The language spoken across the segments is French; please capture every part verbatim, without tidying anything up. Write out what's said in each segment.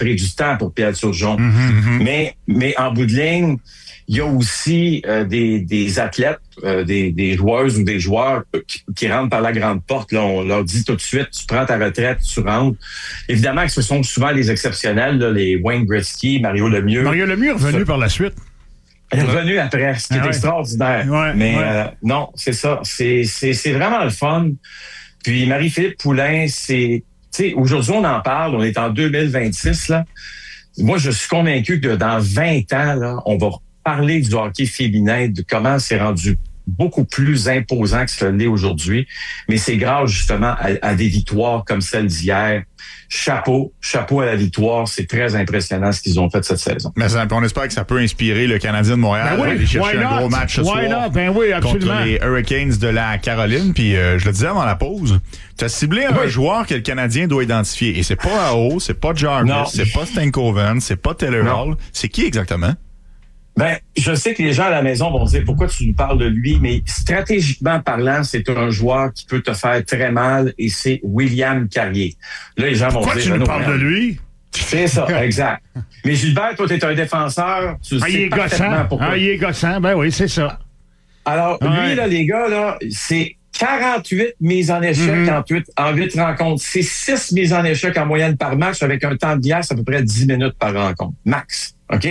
pris du temps pour Pierre Turgeon. Mm-hmm. Mais, mais en bout de ligne, il y a aussi euh, des, des athlètes, euh, des, des joueuses ou des joueurs qui, qui rentrent par la grande porte. Là, on leur dit tout de suite, tu prends ta retraite, tu rentres. Évidemment que ce sont souvent les exceptionnels, là, les Wayne Gretzky, Mario Lemieux. Mario Lemieux est revenu ça, par la suite. Il est revenu après, ce qui ah est ouais. extraordinaire. Ouais, Mais ouais. Euh, non, c'est ça. C'est, c'est, c'est vraiment le fun. Puis Marie-Philippe Poulin, c'est... Tu sais, aujourd'hui, on en parle, on est en deux mille vingt-six, là. Moi, je suis convaincu que dans vingt ans, là, on va parler du hockey féminin, de comment c'est rendu beaucoup plus imposant que ce l'est aujourd'hui. Mais c'est grâce, justement, à, à des victoires comme celle d'hier. Chapeau, chapeau à la victoire. C'est très impressionnant ce qu'ils ont fait cette saison. Mais ça, on espère que ça peut inspirer le Canadien de Montréal Ben oui, à aller chercher why un not? gros match ce Why soir not? Ben oui, absolument. contre les Hurricanes de la Caroline. Puis euh, je le disais avant la pause, tu as ciblé un oui. joueur que le Canadien doit identifier. Et c'est pas Aho, c'est pas Jarvis, Non. c'est pas Stankoven, c'est pas Taylor Non. Hall. C'est qui exactement? Ben, je sais que les gens à la maison vont dire pourquoi tu nous parles de lui, mais stratégiquement parlant, c'est un joueur qui peut te faire très mal et c'est William Carrier. Là, les gens Pourquoi vont dire... tu nous non, parles non. de lui? C'est ça, exact. Mais Gilbert, toi, t'es un défenseur, tu Ah, il sais est parfaitement gossant. pourquoi. Ah, il est gossant. Ben oui, c'est ça. Alors, Ouais. lui, là, les gars, là, c'est quarante-huit mises en échec Mm-hmm. en, huit, en huit rencontres. C'est six mises en échec en moyenne par match avec un temps de glace à peu près dix minutes par rencontre. Max. OK?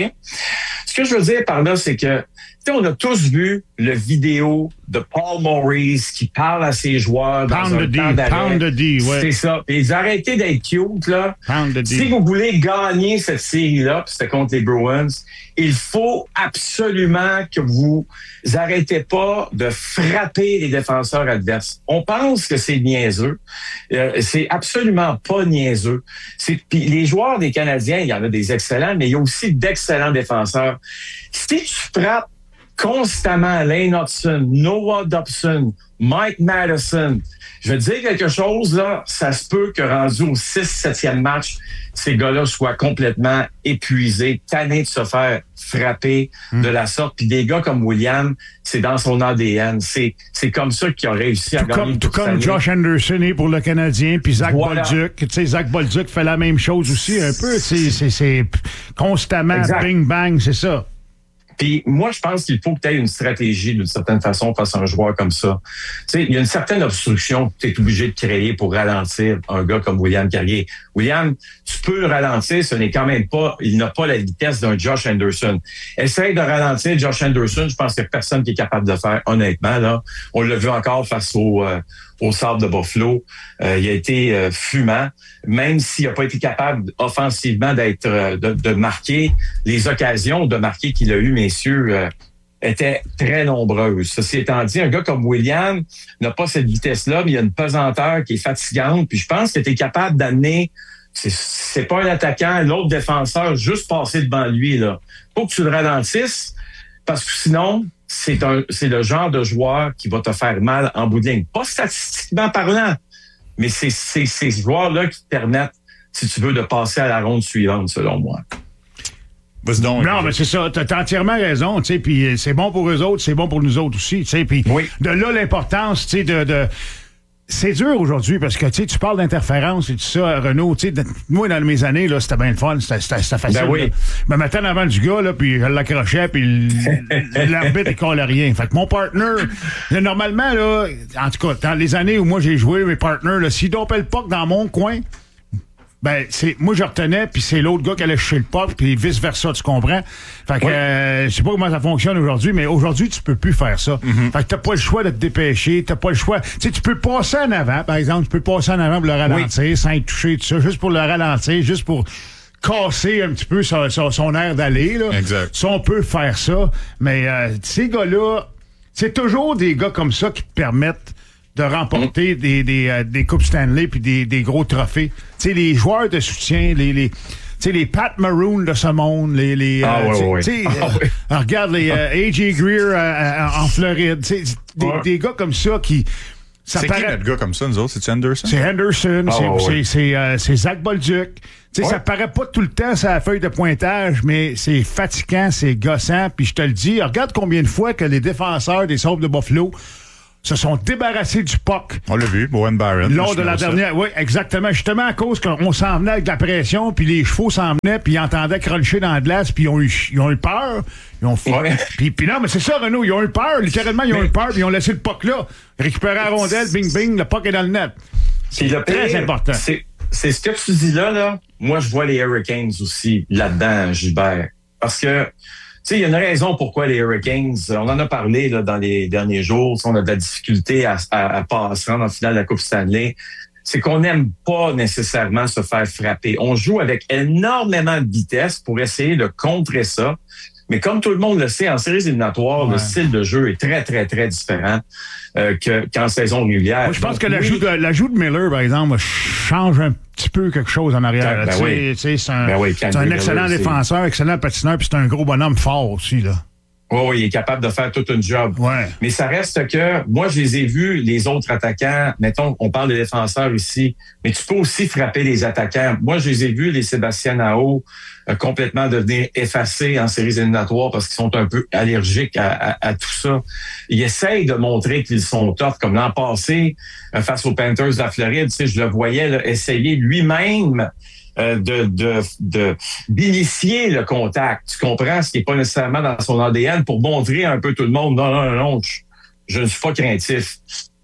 Ce que je veux dire par là, c'est que, tu sais, on a tous vu le vidéo de Paul Maurice qui parle à ses joueurs dans Pound un the D, temps d'arrêt. pound the D, ouais. C'est ça. Et ils arrêtez d'être cute, là. Pound the D. Si vous voulez gagner cette série-là, puis c'était contre les Bruins, il faut absolument que vous arrêtez pas de frapper les défenseurs adverses. On pense que c'est niaiseux. Euh, c'est absolument pas niaiseux. C'est, puis les joueurs des Canadiens, il y en a des excellents, mais il y a aussi d'excellents défenseurs. Si tu frappes constamment Lane Hudson, Noah Dobson, Mike Madison, je vais te dire quelque chose, là, ça se peut que rendu au six septième match, ces gars-là soient complètement épuisés, tannés de se faire frapper Mm. de la sorte. Puis des gars comme William, c'est dans son A D N. C'est, c'est comme ça qu'il a réussi à Tout gagner comme, une tout Coupe comme Stanley. Josh Anderson est pour le Canadien, puis Zach Voilà. Bolduc. Tu sais, Zach Bolduc fait la même chose aussi un peu. C'est, c'est, c'est constamment Exact. bing-bang, c'est ça. Puis moi, je pense qu'il faut que tu aies une stratégie d'une certaine façon face à un joueur comme ça. Tu sais, il y a une certaine obstruction que tu es obligé de créer pour ralentir un gars comme William Carrier. William, tu peux le ralentir, ce n'est quand même pas, il n'a pas la vitesse d'un Josh Anderson. Essaye de ralentir Josh Anderson, je pense qu'il n'y a personne qui est capable de faire, honnêtement, là. On l'a vu encore face au, euh, au Sabre de Buffalo. Euh, il a été euh, fumant, même s'il n'a pas été capable offensivement d'être euh, de, de marquer. Les occasions de marquer qu'il a eues, messieurs, euh, étaient très nombreuses. Ceci étant dit, un gars comme William n'a pas cette vitesse-là, mais il a une pesanteur qui est fatigante. Puis je pense que tu es capable d'amener, c'est, c'est pas un attaquant, l'autre défenseur, juste passer devant lui, là. Faut que tu le ralentisses, parce que sinon, c'est un, c'est le genre de joueur qui va te faire mal en bout de ligne. Pas statistiquement parlant, mais c'est, c'est ces joueurs-là qui te permettent, si tu veux, de passer à la ronde suivante, selon moi. Vas-y donc. Non, mais c'est ça. T'as, t'as entièrement raison, tu sais. Puis c'est bon pour eux autres, c'est bon pour nous autres aussi, tu sais. Puis Oui. de là l'importance, tu sais, de, de c'est dur aujourd'hui parce que tu sais, tu parles d'interférence et tout ça, Renaud. Tu sais, de- moi dans mes années là, c'était bien le fun, c'était, c'était, c'était facile. Ben oui. là. Me mettais en avant du gars là, puis je l'accrochais, puis l- l'arbitre il collait rien. Fait que mon partner, là, normalement là, en tout cas dans les années où moi j'ai joué, mes partners, là, s'ils dopaient le puck dans mon coin. Ben, c'est, moi, je retenais, puis c'est l'autre gars qui allait chercher le puck, puis vice-versa, tu comprends? Fait que, Oui. euh, je sais pas comment ça fonctionne aujourd'hui, mais aujourd'hui, tu peux plus faire ça. Mm-hmm. Fait que t'as pas le choix de te dépêcher, t'as pas le choix. Tu sais, tu peux passer en avant, par exemple, tu peux passer en avant pour le ralentir, sans être touché, tout ça, juste pour le ralentir, juste pour casser un petit peu son, son, son air d'aller, là. Exact. Ça, on peut faire ça, mais euh, ces gars-là, c'est toujours des gars comme ça qui te permettent de remporter des, des, euh, des Coupes Stanley puis des, des gros trophées. Tu sais, les joueurs de soutien, les... les tu sais, les Pat Maroon de ce monde, les... les Ah, euh, ouais, tu sais, ouais. tu sais, Ah, euh, ouais. regarde les euh, A J Greer euh, euh, en Floride. Tu sais, des, Ouais. des gars comme ça qui... Ça C'est qui paraît- notre gars comme ça, nous autres? C'est-tu Anderson? c'est Henderson, Ah, c'est, ouais, c'est, ouais. c'est, euh, c'est Zach Bolduc. Tu sais, Ouais. ça paraît pas tout le temps sur la feuille de pointage, mais c'est fatigant, c'est gossant. Puis je te le dis, regarde combien de fois que les défenseurs des Sabres de Buffalo se sont débarrassés du puck. On l'a vu, Bowen Byron. Lors de la dernière, oui, exactement. Justement à cause qu'on s'en venait avec de la pression, puis les chevaux s'en venaient, puis ils entendaient cruncher dans la glace, puis ils ont eu, ils ont eu peur. Ils ont ouais. puis, puis non, mais c'est ça, Renaud, ils ont eu peur. Littéralement, ils ont mais... eu peur, puis ils ont laissé le puck là. Récupérer la rondelle, bing, bing, le puck est dans le net. C'est le très pire, important. C'est, c'est ce que tu dis là, là. Moi, je vois les Hurricanes aussi là-dedans, Gilbert. Parce que, tu sais, il y a une raison pourquoi les Hurricanes, on en a parlé là, dans les derniers jours, on a de la difficulté à, à, à, pas, à se rendre en finale de la Coupe Stanley. C'est qu'on n'aime pas nécessairement se faire frapper. On joue avec énormément de vitesse pour essayer de contrer ça. Mais comme tout le monde le sait, en séries éliminatoires, ouais. le style de jeu est très, très, très différent euh, que, qu'en saison régulière. Moi, je pense Donc, que oui, l'ajout, de, l'ajout de Miller, par exemple, change un petit peu quelque chose en arrière. Ben oui. C'est un, ben oui, c'est un excellent Miller, défenseur, c'est... excellent patineur, puis c'est un gros bonhomme fort aussi, là. Oui, oui, il est capable de faire toute une job. Ouais. Mais ça reste que, moi, je les ai vus, les autres attaquants. Mettons, on parle de défenseurs ici, mais tu peux aussi frapper les attaquants. Moi, je les ai vus, les Sébastien Aho, euh, complètement devenir effacés en séries éliminatoires parce qu'ils sont un peu allergiques à, à, à tout ça. Ils essayent de montrer qu'ils sont tough, comme l'an passé, euh, face aux Panthers de la Floride. Tu sais, je le voyais là, essayer lui-même Euh, de, de, de, d'initier le contact. Tu comprends? Ce qui n'est pas nécessairement dans son A D N pour montrer un peu tout le monde. Non, non, non, non, je, je ne suis pas craintif.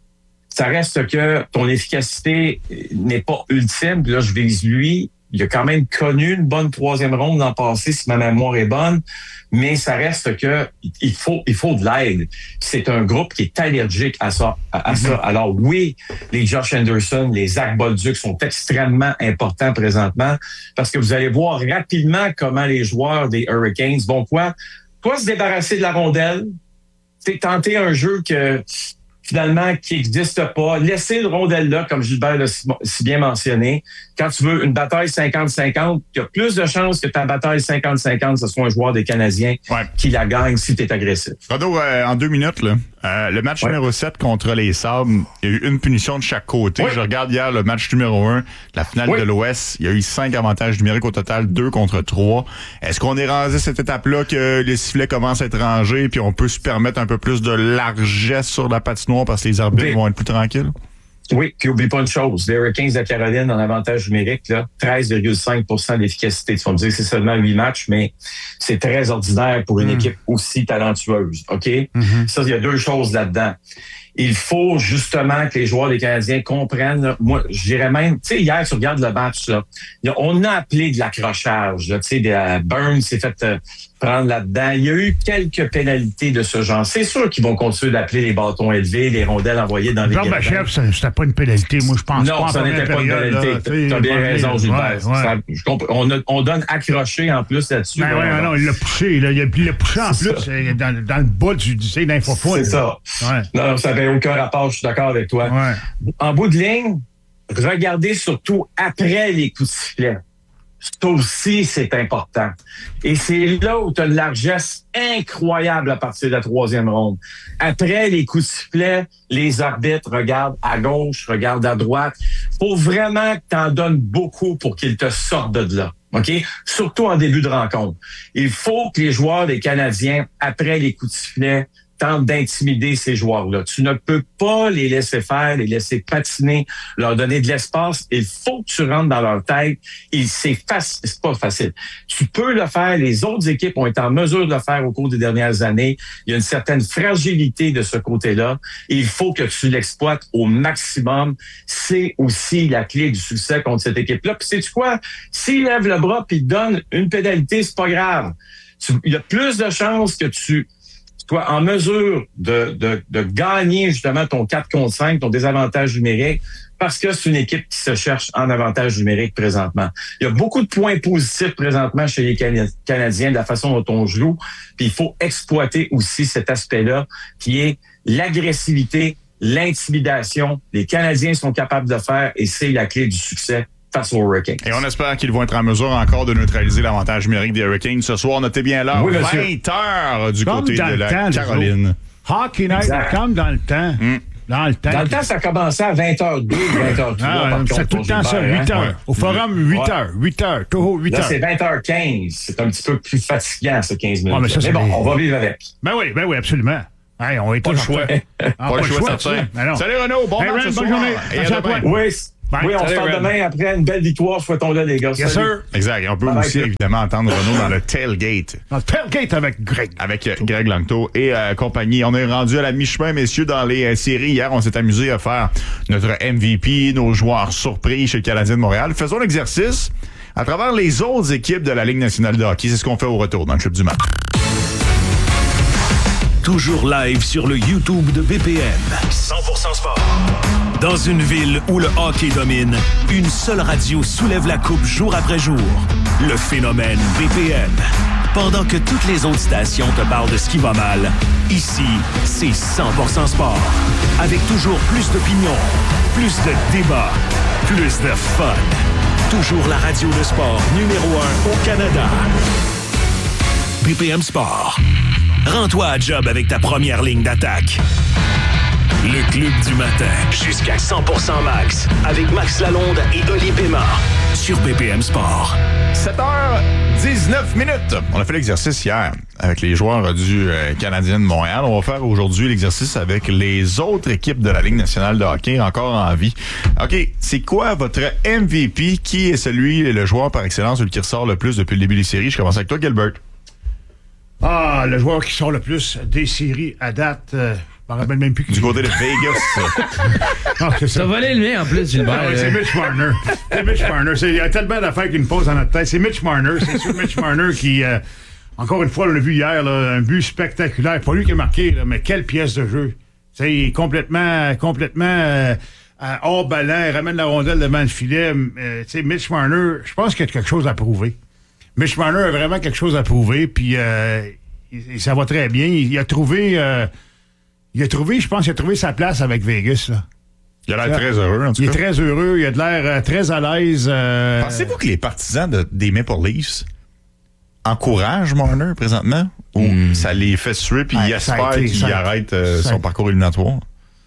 Ça reste que ton efficacité n'est pas ultime. Puis là, je vise lui. Il a quand même connu une bonne troisième ronde l'an passé, si ma mémoire est bonne. Mais ça reste que il faut, il faut de l'aide. C'est un groupe qui est allergique à ça. À, à mm-hmm. ça. Alors oui, les Josh Anderson, les Zach Bolduc sont extrêmement importants présentement parce que vous allez voir rapidement comment les joueurs des Hurricanes vont quoi? Toi, se débarrasser de la rondelle, c'est tenter un jeu que finalement, qui n'existe pas. Laisser le rondelle là, comme Gilbert l'a si bien mentionné. Quand tu veux une bataille cinquante cinquante, il y a plus de chances que ta bataille cinquante cinquante, ce soit un joueur des Canadiens ouais. qui la gagne si tu es agressif. Rado, euh, en deux minutes, là, euh, le match ouais. numéro sept contre les Sabres, il y a eu une punition de chaque côté. Oui. Je regarde hier le match numéro un, la finale oui. de l'Ouest. Il y a eu cinq avantages numériques au total, deux contre trois. Est-ce qu'on est rendu à cette étape-là que les sifflets commencent à être rangés puis on peut se permettre un peu plus de largesse sur la patinoire parce que les arbitres oui. vont être plus tranquilles? Oui, puis oublie pas une chose, les Hurricanes de Caroline en avantage numérique, là, treize virgule cinq pour cent d'efficacité. Tu vas me dire que c'est seulement huit matchs, mais c'est très ordinaire pour une mmh. équipe aussi talentueuse. OK? Mmh. Ça, il y a deux choses là-dedans. Il faut justement que les joueurs des Canadiens comprennent. Là, moi, je dirais même, tu sais, hier, tu regardes le match, là, on a appelé de l'accrochage. Tu sais, euh, Burns s'est fait euh, prendre là-dedans. Il y a eu quelques pénalités de ce genre. C'est sûr qu'ils vont continuer d'appeler les bâtons élevés, les rondelles envoyées dans les gradins. Chef, c'était pas une pénalité. Moi, je pense non, pas. Non, ça n'était pas une pénalité. Tu as bien raison, Gilbert. Ouais, ouais. Ça, je comp- on, a, on donne accroché en plus là-dessus. Ben ouais, non, il l'a poussé. Là. Il l'a poussé en c'est plus dans, dans le bas du, du c'est d'infofoot. C'est là. Ça. Ouais. Non, non, ça n'avait aucun rapport. Je suis d'accord avec toi. Ouais. En bout de ligne, regardez surtout après les coups de sifflet. Ça aussi, c'est important. Et c'est là où tu as une largesse incroyable à partir de la troisième ronde. Après les coups de sifflet, les arbitres regardent à gauche, regardent à droite. Faut vraiment que tu en donnes beaucoup pour qu'ils te sortent de là. OK? Surtout en début de rencontre. Il faut que les joueurs des Canadiens, après les coups de sifflet, tente d'intimider ces joueurs-là. Tu ne peux pas les laisser faire, les laisser patiner, leur donner de l'espace. Il faut que tu rentres dans leur tête. Et c'est facile, c'est pas facile. Tu peux le faire. Les autres équipes ont été en mesure de le faire au cours des dernières années. Il y a une certaine fragilité de ce côté-là. Et il faut que tu l'exploites au maximum. C'est aussi la clé du succès contre cette équipe-là. Puis sais-tu quoi? S'ils lèvent le bras puis donnent une pénalité, c'est pas grave. Tu, il y a plus de chances que tu toi, en mesure de, de, de gagner justement ton quatre contre cinq, ton désavantage numérique, parce que c'est une équipe qui se cherche en avantage numérique présentement. Il y a beaucoup de points positifs présentement chez les Canadiens de la façon dont on joue, puis il faut exploiter aussi cet aspect-là qui est l'agressivité, l'intimidation. Les Canadiens sont capables de faire et c'est la clé du succès face aux Hurricanes. Et on espère qu'ils vont être en mesure encore de neutraliser l'avantage numérique des Hurricanes ce soir. Notez bien l'heure, oui, vingt heures du comme côté de la temps, Caroline. Hockey Night, comme dans le temps. Mm. Dans le temps. Dans le temps, ça commençait à vingt heures deux, vingt heures trois. Ah, c'est tout le temps ça, huit heures. Hein? Au forum, huit heures. huit heures. Toho, huit heures. Là, c'est vingt heures quinze. C'est un petit peu plus fatigant, ce quinze minutes. Ah, mais, ça, mais bon, les... on va vivre avec. Ben oui, ben oui, absolument. Hey, on est Pas le choix. Ah, Pas le choix, certain. Salut Renaud, bon Hey, match Ren, ce bonne soir. journée. Et à Merci à demain. toi. Oui, Bye. oui, on Salut, se parle Ren. demain après une belle victoire. Souhaitons là, les gars. Yes, Salut. sir. Exact. Et on peut Bye aussi, bye. évidemment, entendre Renaud dans le tailgate Dans le tailgate avec Greg. avec euh, Greg Langto et euh, compagnie. On est rendu à la mi-chemin, messieurs, dans les euh, séries. Hier, on s'est amusé à faire notre M V P, nos joueurs surpris chez le Canadien de Montréal. Faisons l'exercice à travers les autres équipes de la Ligue nationale de hockey. C'est ce qu'on fait au retour dans le Trip du match. Toujours live sur le YouTube de B P M. cent pour cent sport. Dans une ville où le hockey domine, une seule radio soulève la coupe jour après jour. Le phénomène B P M. Pendant que toutes les autres stations te parlent de ce qui va mal, ici, c'est cent pour cent sport. Avec toujours plus d'opinions, plus de débats, plus de fun. Toujours la radio de sport numéro un au Canada. B P M Sport. Rends-toi à job avec ta première ligne d'attaque. Le Club du matin, jusqu'à cent pour cent max, avec Max Lalonde et Oli Pema, sur B P M Sport. sept heures dix-neuf minutes. On a fait l'exercice hier avec les joueurs du euh, Canadien de Montréal. On va faire aujourd'hui l'exercice avec les autres équipes de la Ligue nationale de hockey encore en vie. OK, c'est quoi votre M V P? Qui est celui, le joueur par excellence, celui qui ressort le plus depuis le début des séries? Je commence avec toi, Gilbert. Ah, le joueur qui sort le plus des séries à date, euh, je m'en rappelle même plus. Du côté de Vegas. Ah, c'est ça. T'as volé le mien en plus, Gilbert. Ah ouais, c'est Mitch Marner. C'est Mitch Marner. C'est- Il y a tellement d'affaires qui nous posent dans notre tête. C'est Mitch Marner. C'est sûr Mitch Marner qui, euh, encore une fois, on l'a vu hier, là, un but spectaculaire. Pas lui qui a marqué, là, mais quelle pièce de jeu. T'sais, il est complètement, complètement euh, hors ballon. Il ramène la rondelle devant le filet. Euh, t'sais, Mitch Marner, je pense qu'il y a quelque chose à prouver. Mitch Marner a vraiment quelque chose à prouver, puis euh, il- il- ça va très bien. Il, il a trouvé, euh, il a trouvé, je pense, qu'il a trouvé sa place avec Vegas, là. Il a l'air très heureux, en tout Il est cas. très heureux, il a de l'air euh, très à l'aise. euh, Pensez-vous que les partisans de- des Maple Leafs encouragent Marner présentement? Ou ça les fait suer puis Ouais, ils ça a espèrent été- qu'il ça a- arrête euh, ça a- son parcours éliminatoire?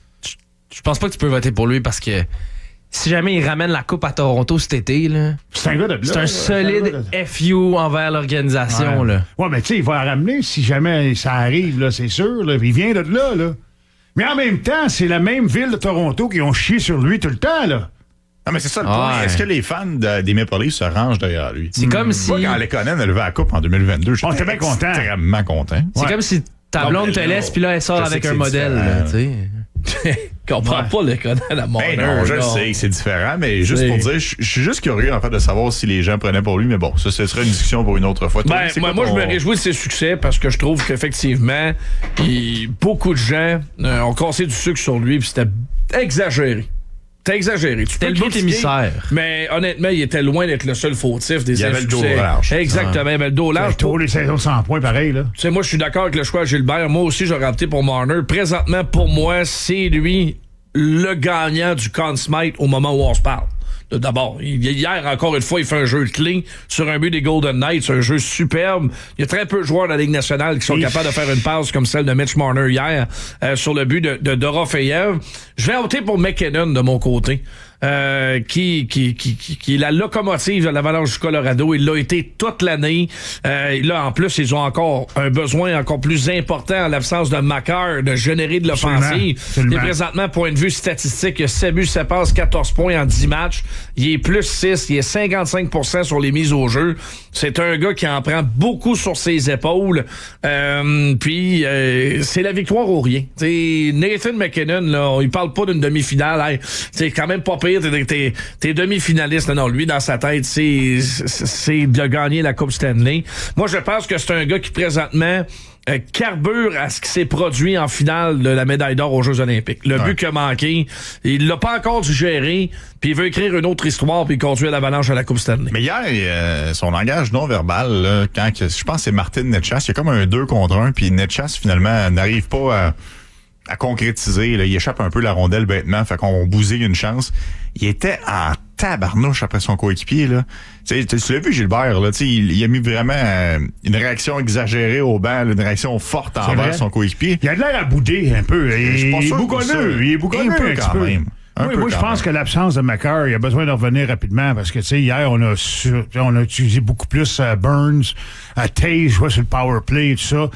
Je pense pas que tu peux voter pour lui parce que si jamais il ramène la coupe à Toronto cet été, là, C'est un gars de là, c'est un là, solide gars de- F U envers l'organisation. Ouais. Là. Ouais, mais tu sais, il va la ramener si jamais ça arrive, là, c'est sûr. Là. Il vient de là, là. Mais en même temps, c'est la même ville de Toronto qui ont chié sur lui tout le temps, là. Ah, mais c'est ça le point. Ouais. Est-ce que les fans de- des Maple Leafs se rangent derrière lui? C'est comme si. Moi, quand Lekonen a levé la coupe en deux mille vingt-deux, j'étais On était bien content. extrêmement content. C'est Ouais. comme si ta blonde mais te là, laisse, puis là, elle sort je sais avec que un c'est modèle. différent. Là, tu sais. Comprends Ouais. pas le Conan à Marner. Ben non, je le non. sais que c'est différent, mais juste C'est- pour dire, je je suis juste curieux en fait de savoir si les gens prenaient pour lui, mais bon, ça, ce serait une discussion pour une autre fois. Toi, Ben, c'est moi, quoi moi je ton- me réjouis de ses succès parce que je trouve qu'effectivement, il- beaucoup de gens euh, ont cassé du sucre sur lui, puis c'était exagéré. C'était exagéré. Tu C'était peux le bouc critiquer, émissaire. Mais honnêtement, il était loin d'être le seul fautif des Il avait le dos insuccès. large. Exactement, mais le dos large. Tous les saisons sans points, pareil, là. Tu sais, moi, je suis d'accord avec le choix à Gilbert. Moi aussi, j'aurais opté pour Marner. Présentement, pour moi, c'est lui le gagnant du Conn Smythe au moment où on se parle. D'abord, il- hier, encore une fois, il fait un jeu clean sur un but des Golden Knights, un jeu superbe. Il y a très peu de joueurs de la Ligue nationale qui sont Et- capables de faire une passe comme celle de Mitch Marner hier euh, sur le but de, de Dorofeyev. Je vais opter pour McKinnon de mon côté. Euh, qui, qui, qui, qui, qui est la locomotive de l'Avalanche du Colorado. Il l'a été toute l'année. Euh, là, en plus, ils ont encore un besoin encore plus important en l'absence de Macar de générer de l'offensive. Absolument. Absolument. Et présentement, point de vue statistique, il y a sept buts, sept passes, quatorze points en dix matchs. Il est plus six, il est cinquante-cinq pour cent sur les mises au jeu. C'est un gars qui en prend beaucoup sur ses épaules. Euh, puis, euh, c'est la victoire ou rien. T'sais, Nathan McKinnon, là, il parle pas d'une demi-finale. Hey, c'est quand même pas pire. T'es, t'es, t'es demi-finaliste. Non, non, lui, dans sa tête, c'est, c'est, c'est de gagner la Coupe Stanley. Moi, je pense que c'est un gars qui, présentement, euh, carbure à ce qui s'est produit en finale de la médaille d'or aux Jeux Olympiques. Le Ouais. but qu'il a manqué, il l'a pas encore digéré, puis il veut écrire une autre histoire, puis conduire l'Avalanche à la Coupe Stanley. Mais hier, euh, son langage non verbal, là, quand que- je pense que c'est Martin Netchas, il y a comme un deux contre un, puis Netchas, finalement, n'arrive pas à, à concrétiser. Là. Il échappe un peu la rondelle bêtement, fait qu'on bousille une chance. Il était en tabarnouche après son coéquipier. Là. Tu sais, tu l'as vu, Gilbert, là, tu sais, il, il a mis vraiment euh, une réaction exagérée au banc, là, une réaction forte C'est envers vrai. son coéquipier. Il a de l'air à bouder un peu. Je suis Il pas est sûr pour ça. bougonneux. Il est bougonneux Un peu petit quand peu. même. Un Oui, peu moi, je quand pense même. que l'absence de Macar, il a besoin de revenir rapidement parce que, tu sais, hier, on a, sur- on a utilisé beaucoup plus euh, Burns, euh, Taze jouait sur le power play et tout ça. Tu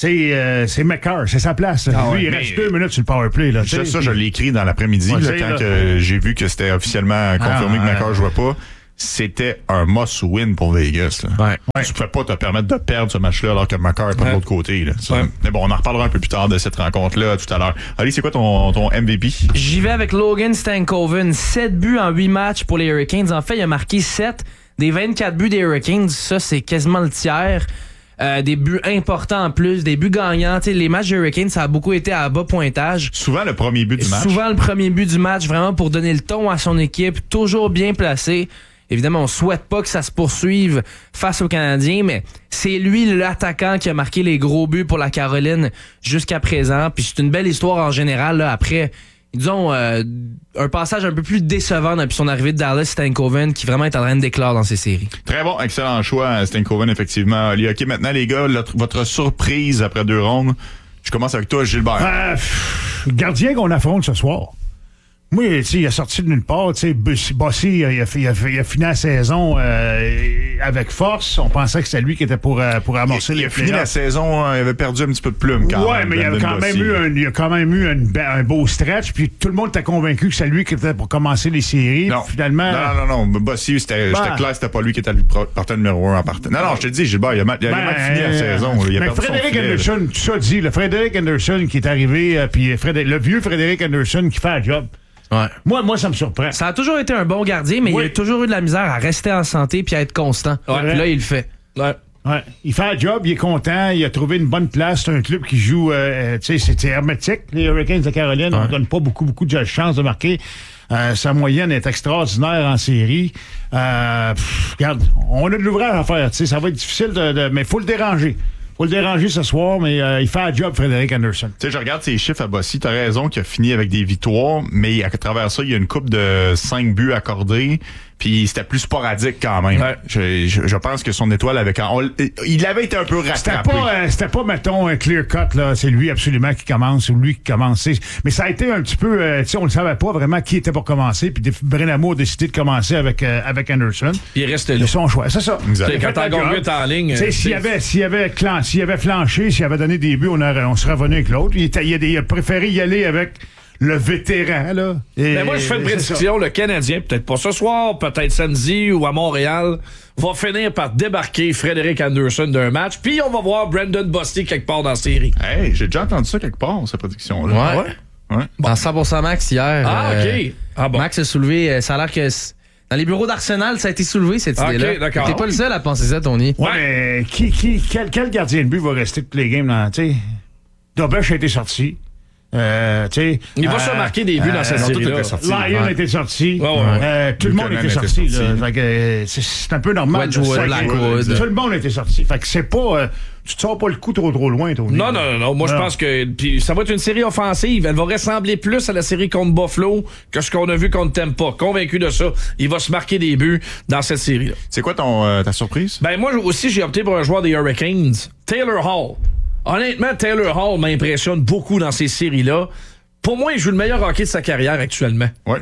C'est, euh, c'est McCarr, c'est sa place. Ah Lui, ouais, il mais reste deux minutes sur le powerplay. Là, ça, ça, je l'ai écrit dans l'après-midi, Ouais, là, c'est, quand là. que j'ai vu que c'était officiellement confirmé Ah, que McCarr ouais. jouait pas. C'était un must-win pour Vegas. Là. Ouais. Ouais. Tu pouvais pas te permettre de perdre ce match-là alors que McCarr est pas de Ouais. l'autre côté. Là. Ça, Ouais. Mais bon, on en reparlera un peu plus tard de cette rencontre-là tout à l'heure. Ali, c'est quoi ton, ton M V P? J'y vais avec Logan Stankoven. sept buts en huit matchs pour les Hurricanes. En fait, il a marqué sept des vingt-quatre buts des Hurricanes. Ça, c'est quasiment le tiers. Euh, des buts importants en plus, des buts gagnants. T'sais, les matchs des Hurricanes, ça a beaucoup été à bas pointage. Souvent le premier but du match. Souvent le premier but du match, vraiment pour donner le ton à son équipe, toujours bien placé. Évidemment, on souhaite pas que ça se poursuive face aux Canadiens, mais c'est lui l'attaquant qui a marqué les gros buts pour la Caroline jusqu'à présent. Puis c'est une belle histoire en général. Là, après, disons, euh, un passage un peu plus décevant depuis son arrivée de Dallas, Stankoven, qui vraiment est en train de déclare dans ces séries. Très bon, excellent choix, Stankoven, effectivement. Ali, OK, maintenant, les gars, votre, votre surprise après deux rondes. Je commence avec toi, Gilbert. Euh, pff, le gardien qu'on affronte ce soir. Moi, tu sais, il a sorti de nulle part. Tu sais, Bossy, Bossy, il a, fait- il a, fait- il a fini la saison euh, avec force. On pensait que c'était lui qui était pour, euh, pour amorcer il, les il a fini la playoffs. saison, hein, il avait perdu un petit peu de plume quand Ouais, même. mais il, avait Brandon quand même Bossy. eu un, il a quand même eu une be- un beau stretch. Puis tout le monde était convaincu que c'est lui qui était pour commencer les séries. Non. Puis finalement, Non, non, non. Bossy, c'était, Ben. j'étais clair, c'était pas lui qui était le pro- partant numéro un en partant. Non, non, je te le dis, Gilbert, il a mal, il a Ben, mal fini la euh, saison. là. Il a mais perdu son Frédéric filet, là. Anderson, tout ça dit, le Frédéric Anderson qui est arrivé, euh, puis Frédéric- le vieux Frédéric Anderson qui fait le job. Ouais. Moi, moi, ça me surprend. Ça a toujours été un bon gardien, mais Oui. il a toujours eu de la misère à rester en santé puis à être constant. Ouais. Puis là, il le fait. Ouais. Ouais. Il fait le job, il est content, il a trouvé une bonne place. C'est un club qui joue, euh, tu sais, c'était hermétique. Les Hurricanes de Caroline, on donne pas beaucoup, beaucoup de chances de marquer. Euh, sa moyenne est extraordinaire en série. Euh, pff, regarde, on a de l'ouvrage à faire. Tu sais, ça va être difficile, de, de- mais faut le déranger. Faut le déranger ce soir, mais euh, il fait le job, Frédéric Anderson. Tu sais, je regarde ses chiffres à Bossy. T'as raison qu'il a fini avec des victoires, mais à travers ça, il y a une coupe de cinq buts accordés. Puis c'était plus sporadique quand même. Ouais. Je, je, je pense que son étoile avait quand on- il avait été un peu C'était rattrapé. pas, euh, c'était pas, mettons, un clear cut, là. C'est lui absolument qui commence, c'est lui qui commence. C'est- Mais ça a été un petit peu, euh, tu sais, on ne savait pas vraiment qui était pour commencer. Puis Brenamo a décidé de commencer avec, euh, avec Anderson. Puis il est resté là. C'est son choix, c'est ça. Exact. T'sais, Quand Fait t'as le job. gagné en ligne. Tu sais, euh, s'il c'est- avait, s'il avait, clan- s'il avait flanché, s'il avait donné des buts, on, aurait, on serait revenu avec l'autre. Il, était- il, a des- il a préféré y aller avec le vétéran, là. Et- Ben moi, je fais une c'est ça. prédiction. Le Canadien, peut-être pas ce soir, peut-être samedi ou à Montréal, va finir par débarquer Frédéric Anderson d'un match. Puis on va voir Brandon Bossy quelque part dans la série. Hey, j'ai déjà entendu ça quelque part, cette prédiction-là. Ouais. Ouais. Dans cent pour cent Max hier. Ah, euh, OK. Ah bon. Max a soulevé, euh, ça a l'air que c- dans les bureaux d'Arsenal, ça a été soulevé cette OK, idée-là. d'accord. T'es pas le seul à penser ça, Tony. Ouais, mais qui, qui, quel, quel gardien de but va rester tous les games dans, tu sais? Dobesch a été sorti. Euh, tu sais. Il va euh, se marquer des buts dans cette non, tout série-là. était sorti. Lyon Ouais. était sorti. Ouais, ouais, ouais. Euh, tout le monde Buchanan était était sorti. sorti. là. Fait que, euh, c'est, c'est un peu normal. Wedgwood, là. Blackwood. Tout le monde était sorti. Fait que c'est pas. euh, tu te sors pas le coup trop trop loin, Tony. Non, non, non, non. Moi, je Non. pense que puis ça va être une série offensive. Elle va ressembler plus à la série contre Buffalo que ce qu'on a vu contre Tampa. Convaincu de ça. Il va se marquer des buts dans cette série-là. C'est quoi ton, euh, ta surprise? Ben, moi aussi, j'ai opté pour un joueur des Hurricanes, Taylor Hall. Honnêtement, Taylor Hall m'impressionne beaucoup dans ces séries-là. Pour moi, il joue le meilleur hockey de sa carrière actuellement. Ouais.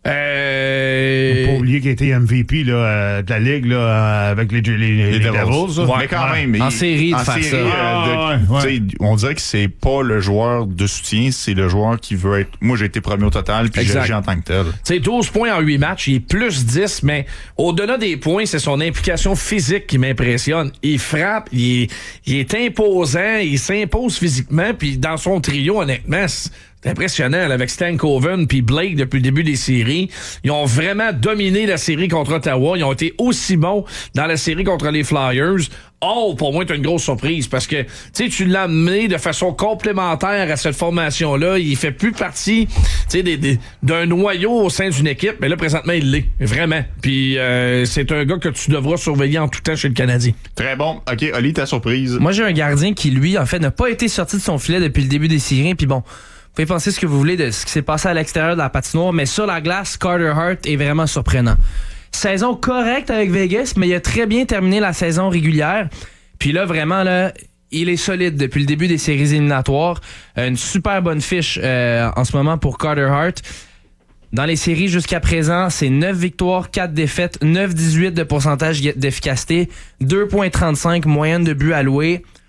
Euh... Faut pas oublier qu'il a été M V P là, euh, de la Ligue là, euh, avec les, les, les, les Devils. Devils. là. Ouais, mais quand Ouais. même. En il- série, de en faire série, ça. euh, de- Ah, ouais, tu sais, on dirait que c'est pas le joueur de soutien, c'est le joueur qui veut être. Moi, j'ai été premier au total, puis j'ai Exact. agi en tant que tel. Tu sais, douze points en huit matchs, il est plus dix, mais au-delà des points, c'est son implication physique qui m'impressionne. Il frappe, il est, il est imposant, il s'impose physiquement, puis dans son trio, honnêtement, c'est c'est impressionnant, là, avec Stankoven puis Blake depuis le début des séries. Ils ont vraiment dominé la série contre Ottawa. Ils ont été aussi bons dans la série contre les Flyers. Oh, pour moi, c'est une grosse surprise parce que, tu sais, tu l'as amené de façon complémentaire à cette formation-là. Il fait plus partie, tu sais, des, des, d'un noyau au sein d'une équipe, mais là, présentement, il l'est. Vraiment. Puis, euh, c'est un gars que tu devras surveiller en tout temps chez le Canadien. Très bon. OK, Oli, ta surprise. Moi, j'ai un gardien qui, lui, en fait, n'a pas été sorti de son filet depuis le début des séries. Puis bon, vous pouvez penser ce que vous voulez de ce qui s'est passé à l'extérieur de la patinoire, mais sur la glace, Carter Hart est vraiment surprenant. Saison correcte avec Vegas, mais il a très bien terminé la saison régulière. Puis là, vraiment, là, il est solide depuis le début des séries éliminatoires. Une super bonne fiche euh, en ce moment pour Carter Hart. Dans les séries jusqu'à présent, c'est neuf victoires, quatre défaites, neuf virgule dix-huit de pourcentage d'efficacité, deux virgule trente-cinq moyenne de buts alloués.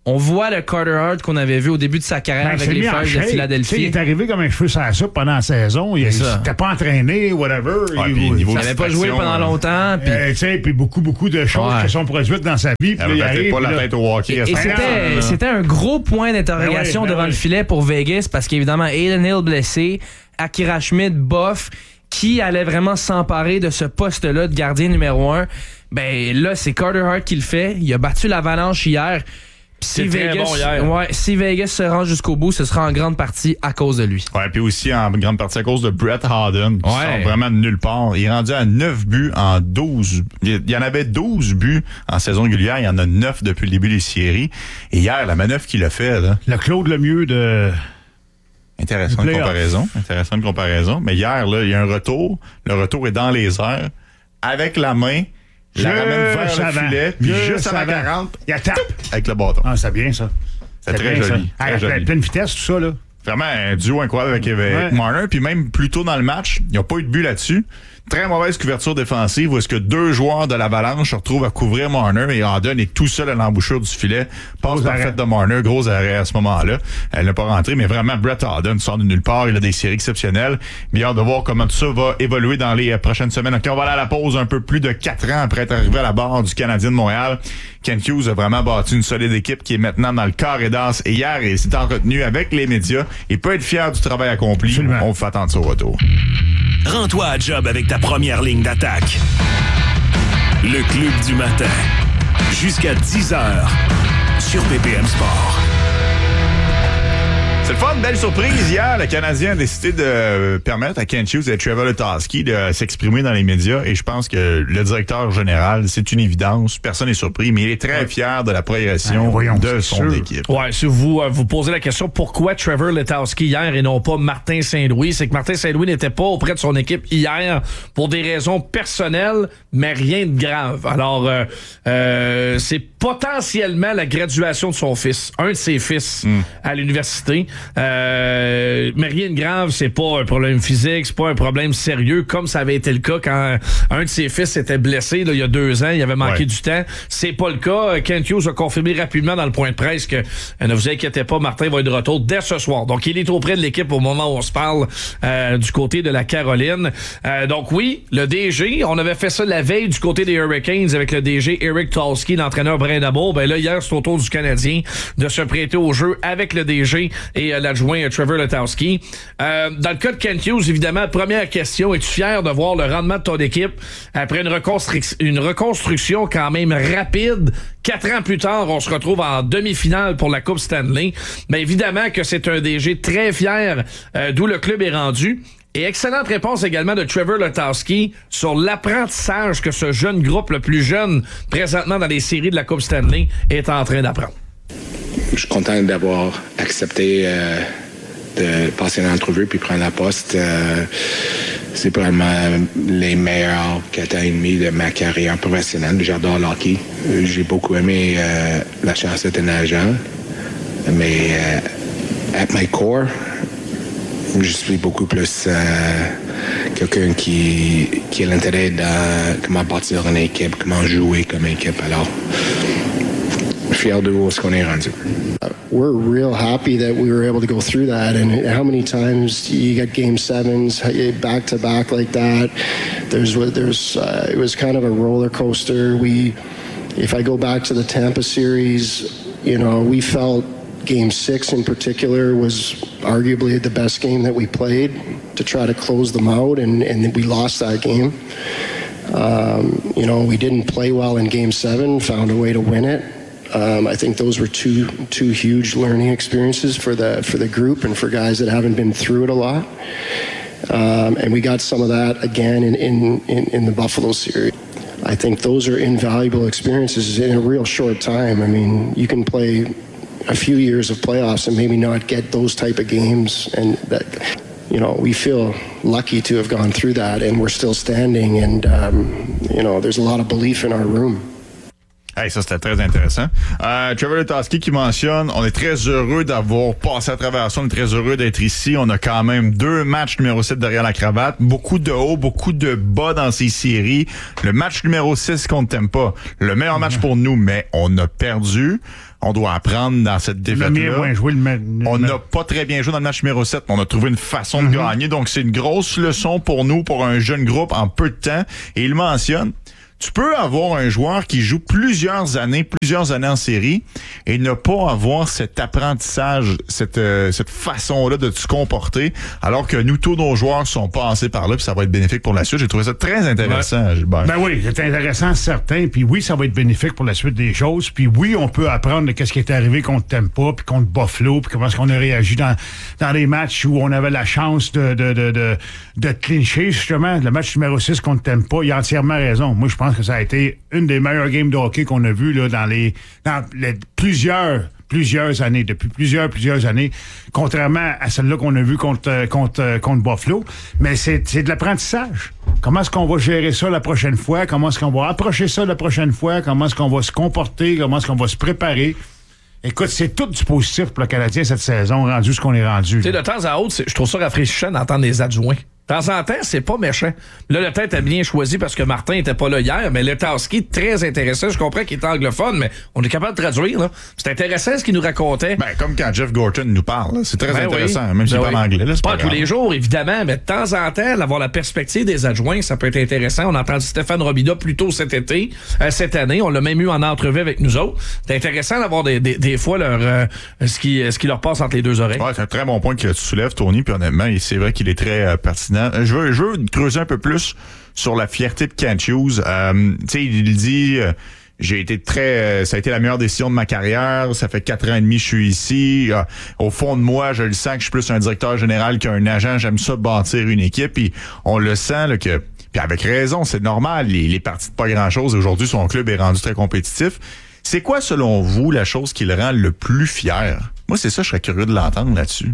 On voit le Carter Hart qu'on avait vu au début de sa carrière Ben, avec les Flyers de Tu sais, Philadelphie. il est arrivé comme un cheveu sur la soupe pendant la saison. Il n'était pas entraîné, whatever. Ouais, il puis niveau il n'avait pas joué pendant euh, longtemps. Puis euh, tu sais, puis beaucoup, beaucoup de choses Ouais. qui sont produites dans sa vie. Puis Elle là, il avait arrive, pas la puis là- tête au hockey à Et ce c'était, moment-là. c'était un gros point d'interrogation Ben oui, ben devant oui. le filet pour Vegas parce qu'évidemment, Aiden Hill blessé, Akira Schmidt, bof, qui allait vraiment s'emparer de ce poste-là de gardien numéro un? Ben là, c'est Carter Hart qui le fait. Il a battu l'Avalanche hier. Puis Si C'était Vegas, bon hier. ouais, si Vegas se rend jusqu'au bout, ce sera en grande partie à cause de lui. Ouais, puis aussi en grande partie à cause de Brett Howden, qui Ouais. sort vraiment de nulle part. Il est rendu à neuf buts en douze. Il y en avait douze buts en saison régulière. Il y en a neuf depuis le début des séries. Et hier, la manœuvre qu'il a fait, là, Le Claude Lemieux de... intéressante Le playoff. comparaison. Intéressante comparaison. Mais hier, là, il y a un retour. Le retour est dans les airs. Avec la main, la Juste ramène vers le avant. filet. Puis Juste juste avant avant. quarante, Il tape. avec le bâton. Ah, c'est bien, ça. C'est très bien, joli. ça. Très À joli. pleine vitesse, tout ça, là. Vraiment un duo incroyable avec, avec Ouais. Marner. Puis même plus tôt dans le match, il n'y a pas eu de but là-dessus. Très mauvaise couverture défensive où est-ce que deux joueurs de l'Avalanche se retrouvent à couvrir Marner et Howden est tout seul à l'embouchure du filet. Passe Gros parfaite arrêt. de Marner, gros arrêt à ce moment-là. Elle n'a pas rentré, mais vraiment Brett Howden sort de nulle part. Il a des séries exceptionnelles. Bien hâte de voir comment tout ça va évoluer dans les euh, prochaines semaines. OK, on va aller à la pause un peu plus de quatre ans après être arrivé à la barre du Canadien de Montréal. Kent Hughes a vraiment bâti une solide équipe qui est maintenant dans le carré d'as. Et hier, il s'est entretenu avec les médias. Il peut être fier du travail accompli. Absolument. On vous fait attendre ça au retour. Rends-toi à job avec ta première ligne d'attaque. Le Club du matin. Jusqu'à dix heures sur B P M Sport. C'est le fun, belle surprise. Hier, le Canadien a décidé de permettre à Kent Hughes et Trevor Letowski de s'exprimer dans les médias. Et je pense que le directeur général, c'est une évidence. Personne n'est surpris, mais il est très fier de la progression Ah, voyons, de c'est son sûr. équipe. Ouais, si vous euh, vous posez la question pourquoi Trevor Letowski hier et non pas Martin Saint-Louis, c'est que Martin Saint-Louis n'était pas auprès de son équipe hier pour des raisons personnelles, mais rien de grave. Alors, euh, euh, c'est potentiellement la graduation de son fils, un de ses fils Mm. à l'université. Euh, mais rien de grave, c'est pas un problème physique, c'est pas un problème sérieux comme ça avait été le cas quand un de ses fils était blessé là, il y a deux ans, il avait manqué Ouais. du temps. C'est pas le cas. Kent Hughes a confirmé rapidement dans le point de presse que euh, ne vous inquiétez pas, Martin va être de retour dès ce soir. Donc il est auprès de l'équipe au moment où on se parle euh, du côté de la Caroline. Euh, donc oui, le D G, on avait fait ça la veille du côté des Hurricanes avec le D G Eric Tulsky, l'entraîneur Brindamour. Ben là hier c'est au tour du Canadien de se prêter au jeu avec le D G et euh, l'adjoint euh, Trevor Letowski. Euh, dans le cas de Kent Hughes, évidemment, première question, es-tu fier de voir le rendement de ton équipe après une, reconstruc- une reconstruction quand même rapide? Quatre ans plus tard, on se retrouve en demi-finale pour la Coupe Stanley. Mais évidemment que c'est un D G très fier euh, d'où le club est rendu. Et excellente réponse également de Trevor Letowski sur l'apprentissage que ce jeune groupe, le plus jeune présentement dans les séries de la Coupe Stanley, est en train d'apprendre. Je suis content d'avoir accepté euh, de passer l'entrevue puis prendre la poste. Euh, c'est probablement les meilleurs quatre ans et demi de ma carrière professionnelle. J'adore le hockey. J'ai beaucoup aimé euh, la chance d'être un agent. Mais euh, at my core, je suis beaucoup plus euh, quelqu'un qui, qui a l'intérêt dans comment partir en équipe, comment jouer comme équipe. Alors, fier de où est-ce qu'on est rendu. We're real happy that we were able to go through that. And how many times you get game sevens back to back like that? There's, there's, uh, it was kind of a roller coaster. We, if I go back to the Tampa series, you know, we felt game six in particular was arguably the best game that we played to try to close them out, and, and we lost that game. Um, you know, we didn't play well in game seven, found a way to win it. Um, I think those were two two huge learning experiences for the for the group and for guys that haven't been through it a lot. Um, and we got some of that again in, in, in, in the Buffalo series. I think those are invaluable experiences in a real short time. I mean, you can play a few years of playoffs and maybe not get those type of games, and that, you know, we feel lucky to have gone through that, and we're still standing, and um, you know, there's a lot of belief in our room. Hey, ça, c'était très intéressant. Euh, Trevor Letowski qui mentionne, on est très heureux d'avoir passé à travers ça, on est très heureux d'être ici. On a quand même deux matchs numéro sept derrière la cravate, beaucoup de hauts, beaucoup de bas dans ces séries. Le match numéro six contre Tampa, le meilleur match pour nous, mais on a perdu. On doit apprendre dans cette défaite-là. Joué le ma- on n'a pas très bien joué dans le match numéro sept, mais on a trouvé une façon mm-hmm. de gagner. Donc, c'est une grosse leçon pour nous, pour un jeune groupe en peu de temps. Et il mentionne, tu peux avoir un joueur qui joue plusieurs années, plusieurs années en série et ne pas avoir cet apprentissage, cette euh, cette façon-là de se comporter, alors que nous, tous nos joueurs sont passés par là, puis ça va être bénéfique pour la suite. J'ai trouvé ça très intéressant, ouais. Gilbert. Ben oui, c'est intéressant, certain. Puis oui, ça va être bénéfique pour la suite des choses. Puis oui, on peut apprendre de qu'est-ce qui est arrivé contre Tampa, puis contre Buffalo, puis comment est-ce qu'on a réagi dans dans les matchs où on avait la chance de de de de, de clincher, justement. Le match numéro six contre Tampa, il a entièrement raison. Moi, je pense que ça a été une des meilleures games de hockey qu'on a vues là, dans les dans les plusieurs plusieurs années, depuis plusieurs, plusieurs années, contrairement à celle-là qu'on a vue contre, contre, contre Buffalo. Mais c'est, c'est de l'apprentissage. Comment est-ce qu'on va gérer ça la prochaine fois? Comment est-ce qu'on va approcher ça la prochaine fois? Comment est-ce qu'on va se comporter? Comment est-ce qu'on va se préparer? Écoute, c'est tout du positif pour le Canadien cette saison, rendu ce qu'on est rendu. Tu sais, de temps à autre, je trouve ça rafraîchissant d'entendre des adjoints. De temps en temps, c'est pas méchant. Là, le tête a bien choisi parce que Martin était pas là hier, mais Letowski, très intéressant. Je comprends qu'il est anglophone, mais on est capable de traduire, là. C'est intéressant ce qu'il nous racontait. Ben, comme quand Jeff Gorton nous parle, là. C'est très ben intéressant, oui. même s'il ben parle oui. anglais, là. C'est pas pas tous grave. les jours, évidemment, mais de temps en temps, avoir la perspective des adjoints, ça peut être intéressant. On a entendu Stéphane Robida plus tôt cet été, euh, cette année. On l'a même eu en entrevue avec nous autres. C'est intéressant d'avoir des, des, des fois leur, euh, ce, qui, ce qui leur passe entre les deux oreilles. Ouais, c'est un très bon point que tu soulèves, Tony, puis honnêtement, c'est vrai qu'il est très euh, pertinent. Je veux, je veux creuser un peu plus sur la fierté de Kent Hughes. Euh, tu sais, il dit... Euh, J'ai été très... Euh, ça a été la meilleure décision de ma carrière. Ça fait quatre ans et demi que je suis ici. Euh, au fond de moi, je le sens que je suis plus un directeur général qu'un agent. J'aime ça bâtir une équipe. Puis on le sent là, que... Puis avec raison, c'est normal. Il est parti de pas grand-chose. Aujourd'hui, son club est rendu très compétitif. C'est quoi, selon vous, la chose qui le rend le plus fier? Moi, c'est ça, je serais curieux de l'entendre là-dessus.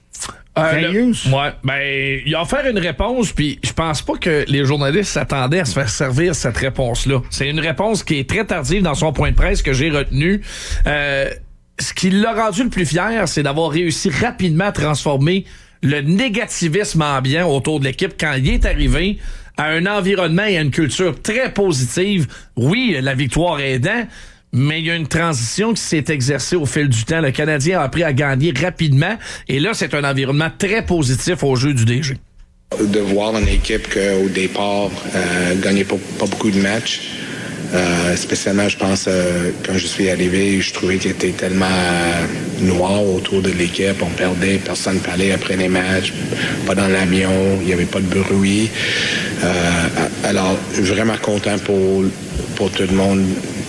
Euh, le, ouais, ben, il a offert une réponse, puis je pense pas que les journalistes s'attendaient à se faire servir cette réponse-là. C'est une réponse qui est très tardive dans son point de presse que j'ai retenu. Euh, ce qui l'a rendu le plus fier, c'est d'avoir réussi rapidement à transformer le négativisme ambiant autour de l'équipe quand il est arrivé à un environnement et à une culture très positive. Oui, la victoire aidant, mais il y a une transition qui s'est exercée au fil du temps. Le Canadien a appris à gagner rapidement. Et là, c'est un environnement très positif au jeu du D G. De voir une équipe qu'au départ, euh, gagnait pas, pas beaucoup de matchs. Euh, spécialement, je pense, euh, quand je suis arrivé, je trouvais qu'il était tellement euh, noir autour de l'équipe. On perdait, personne ne parlait après les matchs, pas dans l'avion, il n'y avait pas de bruit. Euh, alors, vraiment content pour, pour tout le monde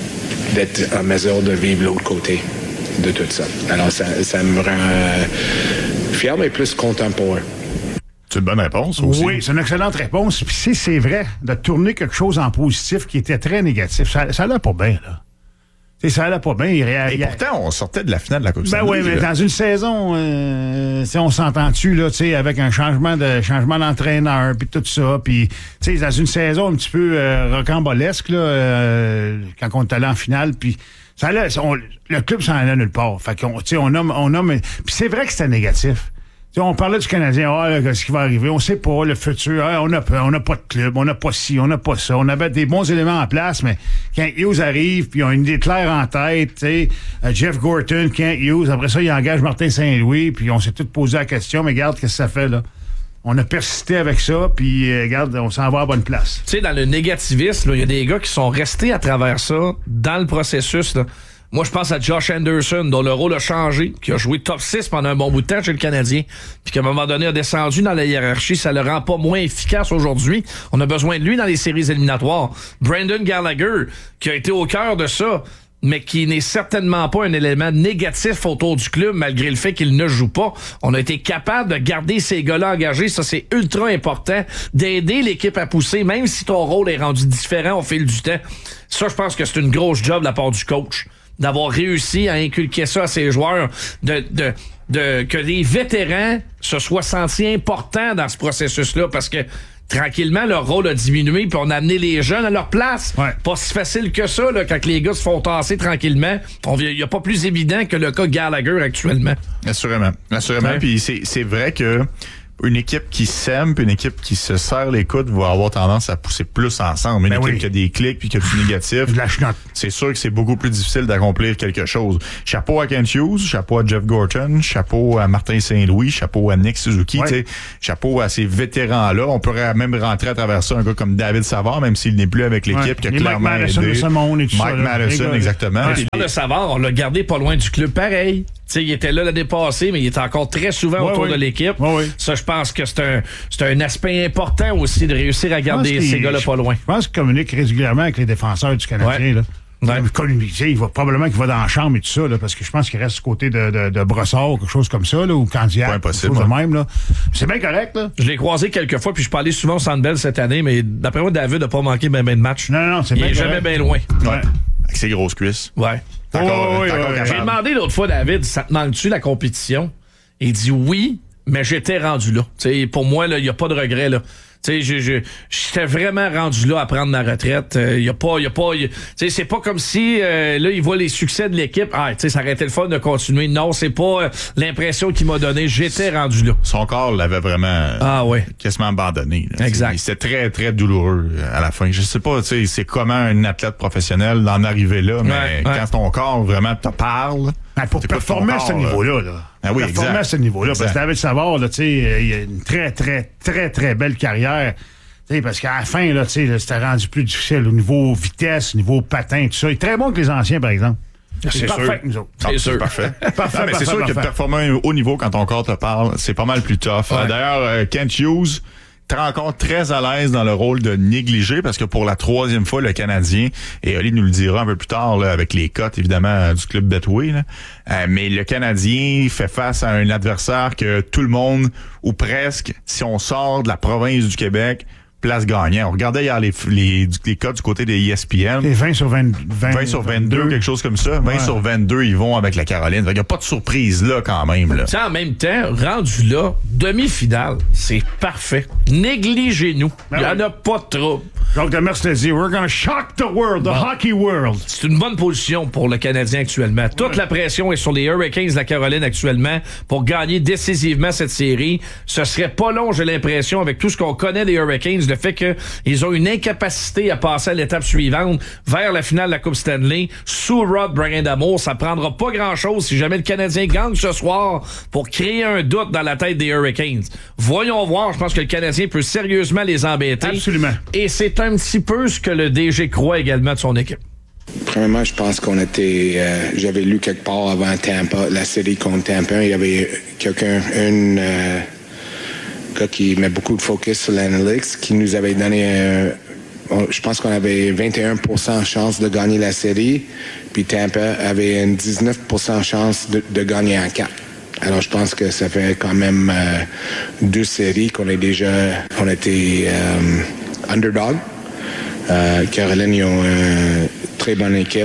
d'être en mesure de vivre l'autre côté de tout ça. Alors, ça, ça me rend euh, fier, mais plus content pour eux. C'est une bonne réponse aussi. Oui, c'est une excellente réponse. Puis si c'est vrai, de tourner quelque chose en positif qui était très négatif, ça, ça allait pas bien, là. T'sais, ça allait pas bien. Il ré... Et pourtant, on sortait de la finale de la Coupe Ben oui, mais dans une saison, euh, on s'entend-tu, là, tu sais, avec un changement de changement d'entraîneur, puis tout ça, puis, tu sais, dans une saison un petit peu euh, rocambolesque, là, euh, quand on est allé en finale, puis ça allait, on, le club s'en allait nulle part. Fait qu'on, tu sais, on nomme, on nomme, puis c'est vrai que c'était négatif. T'sais, on parlait du Canadien, ah, là, qu'est-ce qui va arriver, on sait pas, le futur, ah, on a pas, on n'a pas de club, on n'a pas ci, on n'a pas ça, on avait des bons éléments en place, mais Kent Hughes arrive, puis ils ont une idée claire en tête, tu sais, uh, Jeff Gorton, Kent Hughes, après ça, il engage Martin Saint-Louis, puis on s'est tous posé la question, mais regarde, qu'est-ce que ça fait, là? On a persisté avec ça, puis euh, regarde, on s'en va à bonne place. Tu sais, dans le négativisme, il y a des gars qui sont restés à travers ça, dans le processus, là. Moi, je pense à Josh Anderson, dont le rôle a changé, qui a joué top six pendant un bon bout de temps chez le Canadien, puis qu'à un moment donné a descendu dans la hiérarchie. Ça le rend pas moins efficace aujourd'hui. On a besoin de lui dans les séries éliminatoires. Brandon Gallagher, qui a été au cœur de ça, mais qui n'est certainement pas un élément négatif autour du club, malgré le fait qu'il ne joue pas. On a été capable de garder ces gars-là engagés. Ça, c'est ultra important, d'aider l'équipe à pousser, même si ton rôle est rendu différent au fil du temps. Ça, je pense que c'est une grosse job de la part du coach, d'avoir réussi à inculquer ça à ses joueurs, de, de, de que les vétérans se soient sentis importants dans ce processus-là, parce que tranquillement, leur rôle a diminué, puis on a amené les jeunes à leur place. Ouais. Pas si facile que ça, là, quand les gars se font tasser tranquillement. Il n'y a pas plus évident que le cas Gallagher actuellement. Assurément. Assurément. Ouais. Puis c'est, c'est vrai que une équipe qui s'aime puis une équipe qui se serre les coudes va avoir tendance à pousser plus ensemble. Une Ben équipe oui. qui a des clics puis qui a du négatif, De la chenotte. c'est sûr que c'est beaucoup plus difficile d'accomplir quelque chose. Chapeau à Kent Hughes, chapeau à Jeff Gorton, chapeau à Martin Saint-Louis, chapeau à Nick Suzuki, Ouais. tu sais, chapeau à ces vétérans-là. On pourrait même rentrer à travers ça un gars comme David Savard, même s'il n'est plus avec l'équipe, Ouais. qui a Et Mike clairement Madison aidé. de ce monde et tout ça, Mike là. Madison, Les gars, exactement. ouais. Puis Tu parles de Savard, on l'a gardé pas loin du club pareil. T'sais, il était là l'année passée, mais il est encore très souvent Ouais, autour ouais. de l'équipe. Ouais, ouais. Ça, je pense que c'est un, c'est un aspect important aussi de réussir à Je pense garder qu'il- ces gars-là pas loin. Je pense qu'il communique régulièrement avec les défenseurs du Canadien. Ouais. Là. Ouais. Il, communique, tu sais, il va probablement qu'il va dans la chambre et tout ça, là, parce que je pense qu'il reste du côté de, de, de Brossard ou quelque chose comme ça, là, ou Candiac, Pas quelque impossible, chose de ouais. même. Là. C'est bien correct. Là. Je l'ai croisé quelques fois, puis je parlais souvent au Centre Bell cette année, mais d'après moi, David n'a pas manqué ben, ben de match. Non, non, non, c'est Il bien est jamais correct. bien loin. Ouais. Avec ses grosses cuisses. Ouais. T'es encore, Oh, oui, t'es encore oui, capable. J'ai demandé l'autre fois, David, ça te manque-tu la compétition? Il dit oui, mais j'étais rendu là. T'sais, pour moi, il n'y a pas de regret. Là. Tu sais, je- je- j'étais vraiment rendu là à prendre ma retraite. Il euh, y a pas, il y a pas, y a- tu sais, c'est pas comme si euh, là il voit les succès de l'équipe. Ah, tu sais, ça aurait été le fun de continuer. Non, c'est pas euh, l'impression qu'il m'a donné. J'étais rendu là. Son corps l'avait vraiment Ah ouais. quasiment abandonné. Là. Exact. C'est- C'était très, très douloureux euh, à la fin. Je sais pas, tu sais, c'est comment un athlète professionnel d'en arriver là, mais Ouais, ouais. quand ton corps vraiment te parle... Ben, pour t'écoutes performer ton à ce corps, là. niveau-là. Là. Ah oui, performer exact. à ce niveau-là. Parce Exact. que David Savard, là, tu sais, euh, il a une très, très, très, très belle carrière. Tu sais, parce qu'à la fin, là, tu sais, là, c'était rendu plus difficile au niveau vitesse, au niveau patin, tout ça. Il est très bon que les anciens, par exemple. C'est parfait sûr. avec nous autres. Ah, C'est sûr. Parfait. Parfait, Non, mais parfait, c'est sûr que parfait. performer à un haut niveau quand ton corps te parle, c'est pas mal plus tough. Ouais. Euh, D'ailleurs, euh, Kent Hughes est encore très à l'aise dans le rôle de négligé parce que pour la troisième fois, le Canadien, et Oli nous le dira un peu plus tard là, avec les cotes évidemment euh, du club Betway, là, euh, mais le Canadien fait face à un adversaire que tout le monde, ou presque, si on sort de la province du Québec, place gagnant. On regardait hier les, les, les cotes du côté des E S P N. Et vingt sur vingt, vingt, vingt sur vingt-deux, quelque chose comme ça. vingt Ouais. sur vingt-deux, ils vont avec la Caroline. Il n'y a pas de surprise là quand même. Là. Tu sais, en même temps, rendu là, demi-finale, c'est parfait. Négligez-nous. Il Ben n'y oui. en a pas de trouble. Jacques Demers l'a dit, we're gonna shock the world, the hockey world. C'est une bonne position pour le Canadien actuellement. Toute la pression est sur les Hurricanes de la Caroline actuellement pour gagner décisivement cette série. Ce serait pas long, j'ai l'impression, avec tout ce qu'on connaît des Hurricanes, le fait qu'ils ont une incapacité à passer à l'étape suivante vers la finale de la Coupe Stanley sous Rod Brind'Amour. Ça prendra pas grand-chose si jamais le Canadien gagne ce soir pour créer un doute dans la tête des Hurricanes. Voyons voir, je pense que le Canadien peut sérieusement les embêter. Absolument. Et c'est un petit peu ce que le D G croit également de son équipe. Premièrement, je pense qu'on était. Euh, j'avais lu quelque part avant Tampa, la série contre Tampa, il y avait quelqu'un, un euh, gars qui met beaucoup de focus sur l'analytics, qui nous avait donné. Euh, on- je pense qu'on avait vingt et un pour cent chance de gagner la série, puis Tampa avait une dix-neuf pour cent chance de, de gagner en quatre. Alors, je pense que ça fait quand même euh, deux séries qu'on est déjà. On était euh, underdog. Euh, Caroline, ils ont une très bonne équipe.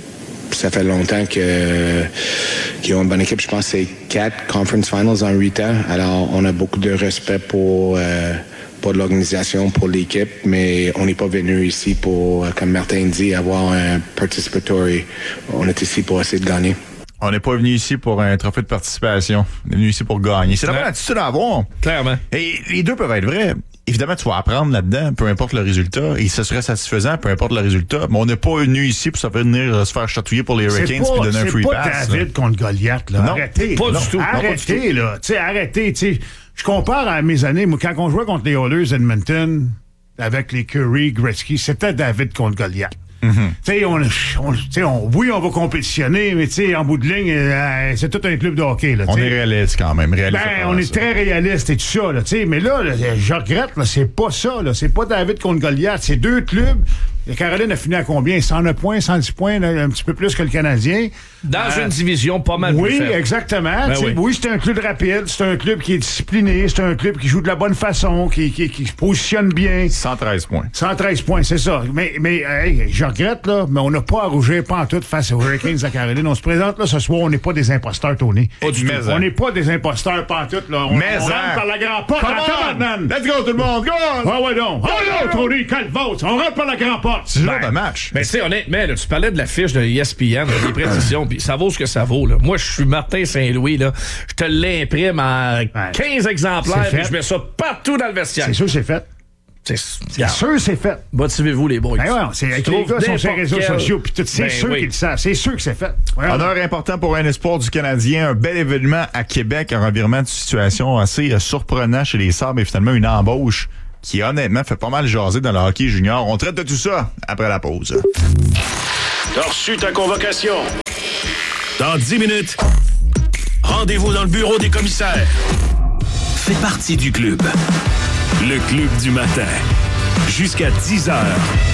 Ça fait longtemps que qu'ils ont une bonne équipe. Je pense que c'est quatre conference finals en huit ans. Alors, on a beaucoup de respect pour, euh, pour l'organisation, pour l'équipe, mais on n'est pas venu ici pour, comme Martin dit, avoir un participatory. On est ici pour essayer de gagner. On n'est pas venu ici pour un trophée de participation. On est venu ici pour gagner. C'est la Ouais. bonne attitude à avoir. Clairement. Et les deux peuvent être vrais. Évidemment, tu vas apprendre là-dedans, peu importe le résultat, et ce serait satisfaisant, peu importe le résultat. Mais on n'est pas venu ici pour ça faire venir euh, se faire chatouiller pour les C'est Hurricanes pas, puis donner un c'est free pas pass. David contre Goliath, là. Non, arrêtez. pas là. du tout. Non, pas du Arrêtez, là. Tu sais, arrêtez, tu sais. Je compare à mes années, moi, quand on jouait contre les Oilers Edmonton, avec les Curry, Gretzky, c'était David contre Goliath. Tu sais, on, on, tu sais, on, oui, on va compétitionner, mais tu sais, en bout de ligne, euh, c'est tout un club de hockey, là. On tu sais. est réaliste quand même. Réaliste Ben, à on est ça. très réaliste et tout ça, là, tu sais. Mais là, là, je regrette, là, c'est pas ça, là. C'est pas David contre Goliath. C'est deux clubs La Caroline a fini à combien? cent neuf points, cent dix points, là, un petit peu plus que le Canadien. Dans euh, une division pas mal oui, plus faible. Exactement. Ben oui, oui. oui c'est un club rapide, c'est un club qui est discipliné, c'est un club qui joue de la bonne façon, qui, qui, qui se positionne bien. cent treize points. cent treize points, c'est ça. Mais, mais hey, je regrette, là, mais on n'a pas à rougir pantoute face aux Hurricanes à Caroline. On se présente là ce soir, on n'est pas des imposteurs, Tony. Pas du tout. On n'est pas des imposteurs pantoute, là. On, Mais on hein. rentre par la grande porte. Come Come on, man! Let's go, tout le monde! Go! Ah ouais, donc. Ah ouais, Tony, calme votre. On rentre par la grande porte. C'est le genre de match. Mais tu sais, honnêtement, là, tu parlais de la fiche de E S P N, des précisions, puis ça vaut ce que ça vaut. Là. Moi, je suis Martin Saint-Louis, là. Je te l'imprime en quinze exemplaires, puis je mets ça partout dans le vestiaire. C'est sûr, c'est fait. C'est C'est sûr, c'est fait. Motivez-vous, les boys. Ben ouais, c'est avec les gars sur les réseaux quel... sociaux, puis tout. C'est ben sûr oui. qu'ils le savent. C'est sûr que c'est fait. Ouais, Honneur important pour un espoir du Canadien. Un bel événement à Québec, un revirement de situation assez euh, surprenant chez les Sabres et finalement une embauche qui, honnêtement, fait pas mal jaser dans le hockey junior. On traite de tout ça après la pause. T'as reçu ta convocation. Dans dix minutes, rendez-vous dans le bureau des commissaires. Fais partie du club. Le club du matin. Jusqu'à dix heures.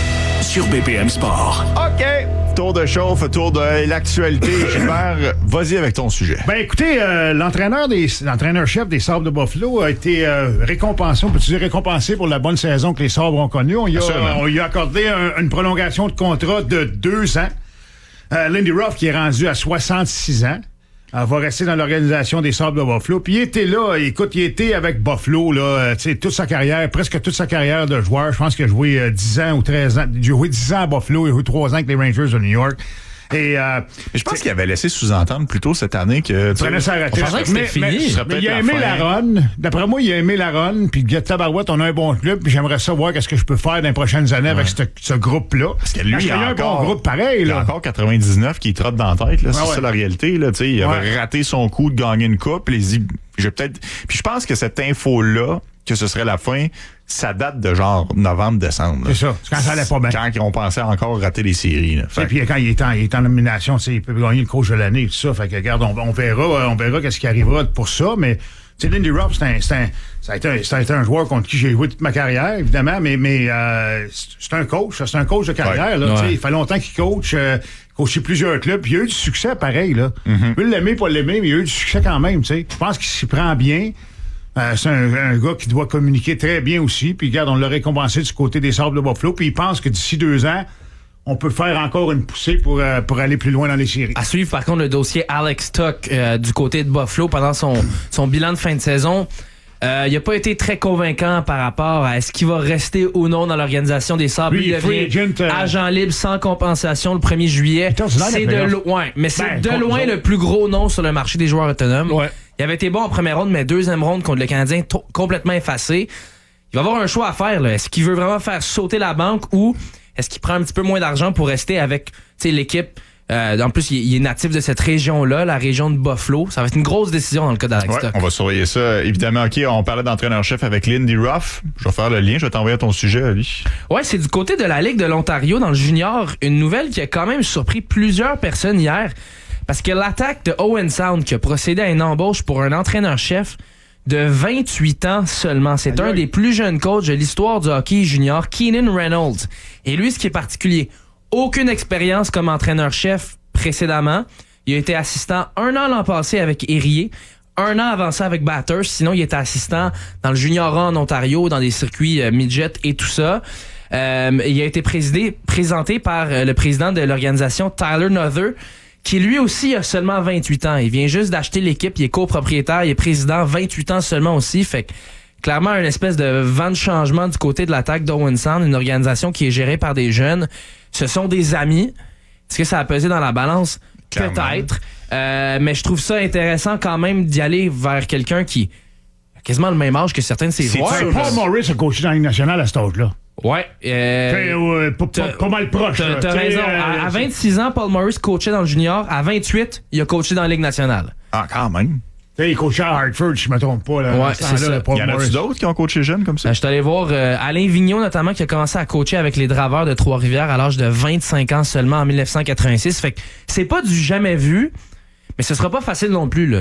Sur B P M Sport. OK. Tour de chauffe, tour de l'actualité. Gilbert, vas-y avec ton sujet. Ben écoutez, euh, l'entraîneur des l'entraîneur-chef des Sabres de Buffalo a été euh, récompensé, on peut-tu dire récompensé pour la bonne saison que les Sabres ont connue. On lui a, on lui a accordé un, une prolongation de contrat de deux ans. Euh, Lindy Ruff, qui est rendu à soixante-six ans, euh, va rester dans l'organisation des Sabres de Buffalo. Puis il était là, écoute, il était avec Buffalo, là, euh, tu sais, toute sa carrière, presque toute sa carrière de joueur. Je pense qu'il a joué euh, dix ans ou treize ans. Il a joué dix ans à Buffalo, il a joué trois ans avec les Rangers de New York. Et euh, Mais je pense qu'il avait laissé sous-entendre plus tôt cette année que... il prenait sa retraite. pensait que c'était Mais- fini. mais- Ce serait mais peut-être il a la aimé fin. la run. D'après moi, il a aimé la run. Puis tabarouette, on a un bon club. Puis j'aimerais savoir qu'est-ce que je peux faire dans les prochaines années avec ce, ce groupe-là. Parce que lui, il y a a un encore, bon groupe pareil. il y a Là. encore quatre-vingt-dix-neuf qui trotte dans la tête. Là. C'est Ouais, ouais. ça la réalité. Là. Tu sais, il avait Ouais. raté son coup de gagner une coupe. Les... Je vais peut-être... Puis je pense que cette info-là, que ce serait la fin, ça date de genre novembre-décembre. C'est ça. C'est quand ça allait pas bien. Quand on pensait encore rater les séries. Là. Et Fait que- puis quand il est en, il est en nomination, tu sais, il peut gagner le coach de l'année et tout ça. Fait que regarde, on, on verra, on verra qu'est-ce qui arrivera pour ça. Mais tu sais, Lindy Ruff, c'est un, c'est un, ça a été un, ça a été un joueur contre qui j'ai joué toute ma carrière, évidemment. Mais, mais euh, c'est un coach, c'est un coach de carrière. Là, Ouais. tu sais, il fait longtemps qu'il coach. Euh, coaché plusieurs clubs. Puis il a eu du succès pareil. Là. Mm-hmm. Il peut l'aimer, pas l'aimer, mais il a eu du succès quand même. Tu sais, je pense qu'il s'y prend bien. Euh, c'est un, un gars qui doit communiquer très bien aussi. Puis regarde, on l'a récompensé du côté des Sabres de Buffalo. Puis il pense que d'ici deux ans, on peut faire encore une poussée pour, euh, pour aller plus loin dans les séries. À suivre, par contre, le dossier Alex Tuck euh, du côté de Buffalo pendant son, son bilan de fin de saison. Euh, il n'a pas été très convaincant par rapport à est-ce qu'il va rester ou non dans l'organisation des Sabres. Lui, Il free devient agent, euh, agent libre sans compensation le premier juillet. est ordinaire, C'est la de playoff. loin, mais c'est Ben, de contre loin nous le plus gros nom sur le marché des joueurs autonomes. Ouais. Il avait été bon en première ronde, mais deuxième ronde contre le Canadien to- complètement effacé. Il va avoir un choix à faire. Là. Est-ce qu'il veut vraiment faire sauter la banque ou est-ce qu'il prend un petit peu moins d'argent pour rester avec tu sais, l'équipe? Euh, en plus, il, il est natif de cette région-là, la région de Buffalo. Ça va être une grosse décision dans le cas d'Alex Ouais, Tuck. on va surveiller ça. Évidemment, OK, on parlait d'entraîneur-chef avec Lindy Ruff. Je vais faire le lien. Je vais t'envoyer ton sujet, Ali. Ouais, c'est du côté de la Ligue de l'Ontario dans le junior. Une nouvelle qui a quand même surpris plusieurs personnes hier. Parce que l'attaque de Owen Sound qui a procédé à une embauche pour un entraîneur-chef de vingt-huit ans seulement. C'est un des plus jeunes coachs de l'histoire du hockey junior, Keenan Reynolds. Et lui, ce qui est particulier, aucune expérience comme entraîneur-chef précédemment. Il a été assistant un an l'an passé avec Erie, un an avant ça avec Batters. Sinon, il était assistant dans le junior en Ontario, dans des circuits euh, midget et tout ça. Euh, il a été présidé, présenté par euh, le président de l'organisation, Tyler Nother, qui lui aussi a seulement vingt-huit ans. Il vient juste d'acheter l'équipe, il est copropriétaire, il est président, vingt-huit ans seulement aussi. Fait que clairement, un espèce de vent de changement du côté de l'attaque d'Owen Sound, une organisation qui est gérée par des jeunes. Ce sont des amis. Est-ce que ça a pesé dans la balance? Clairement. Peut-être. Euh, mais je trouve ça intéressant quand même d'y aller vers quelqu'un qui a quasiment le même âge que certains de ses C'est joueurs. sûr, Paul Morris a coaché dans la Ligue nationale à cet âge-là. Ouais. Euh, Fait, euh, pas, pas- t'as- pas mal proche. T'as, là. t'as Tu sais, raison. euh, À, à vingt-six ans, Paul Morris coachait dans le junior. À vingt-huit, il a coaché dans la Ligue nationale. Ah, quand même. tu sais, il coachait à Hartford, si je me trompe pas. Là, Ouais, à ce temps-là, c'est ça. là, Paul Y en a-tu Morris. d'autres qui ont coaché jeune comme ça? Euh, je suis allé voir euh, Alain Vigneault, notamment, qui a commencé à coacher avec les Draveurs de Trois-Rivières à l'âge de vingt-cinq ans seulement en dix-neuf cent quatre-vingt-six. Fait que c'est pas du jamais vu, mais ce sera pas facile non plus, là.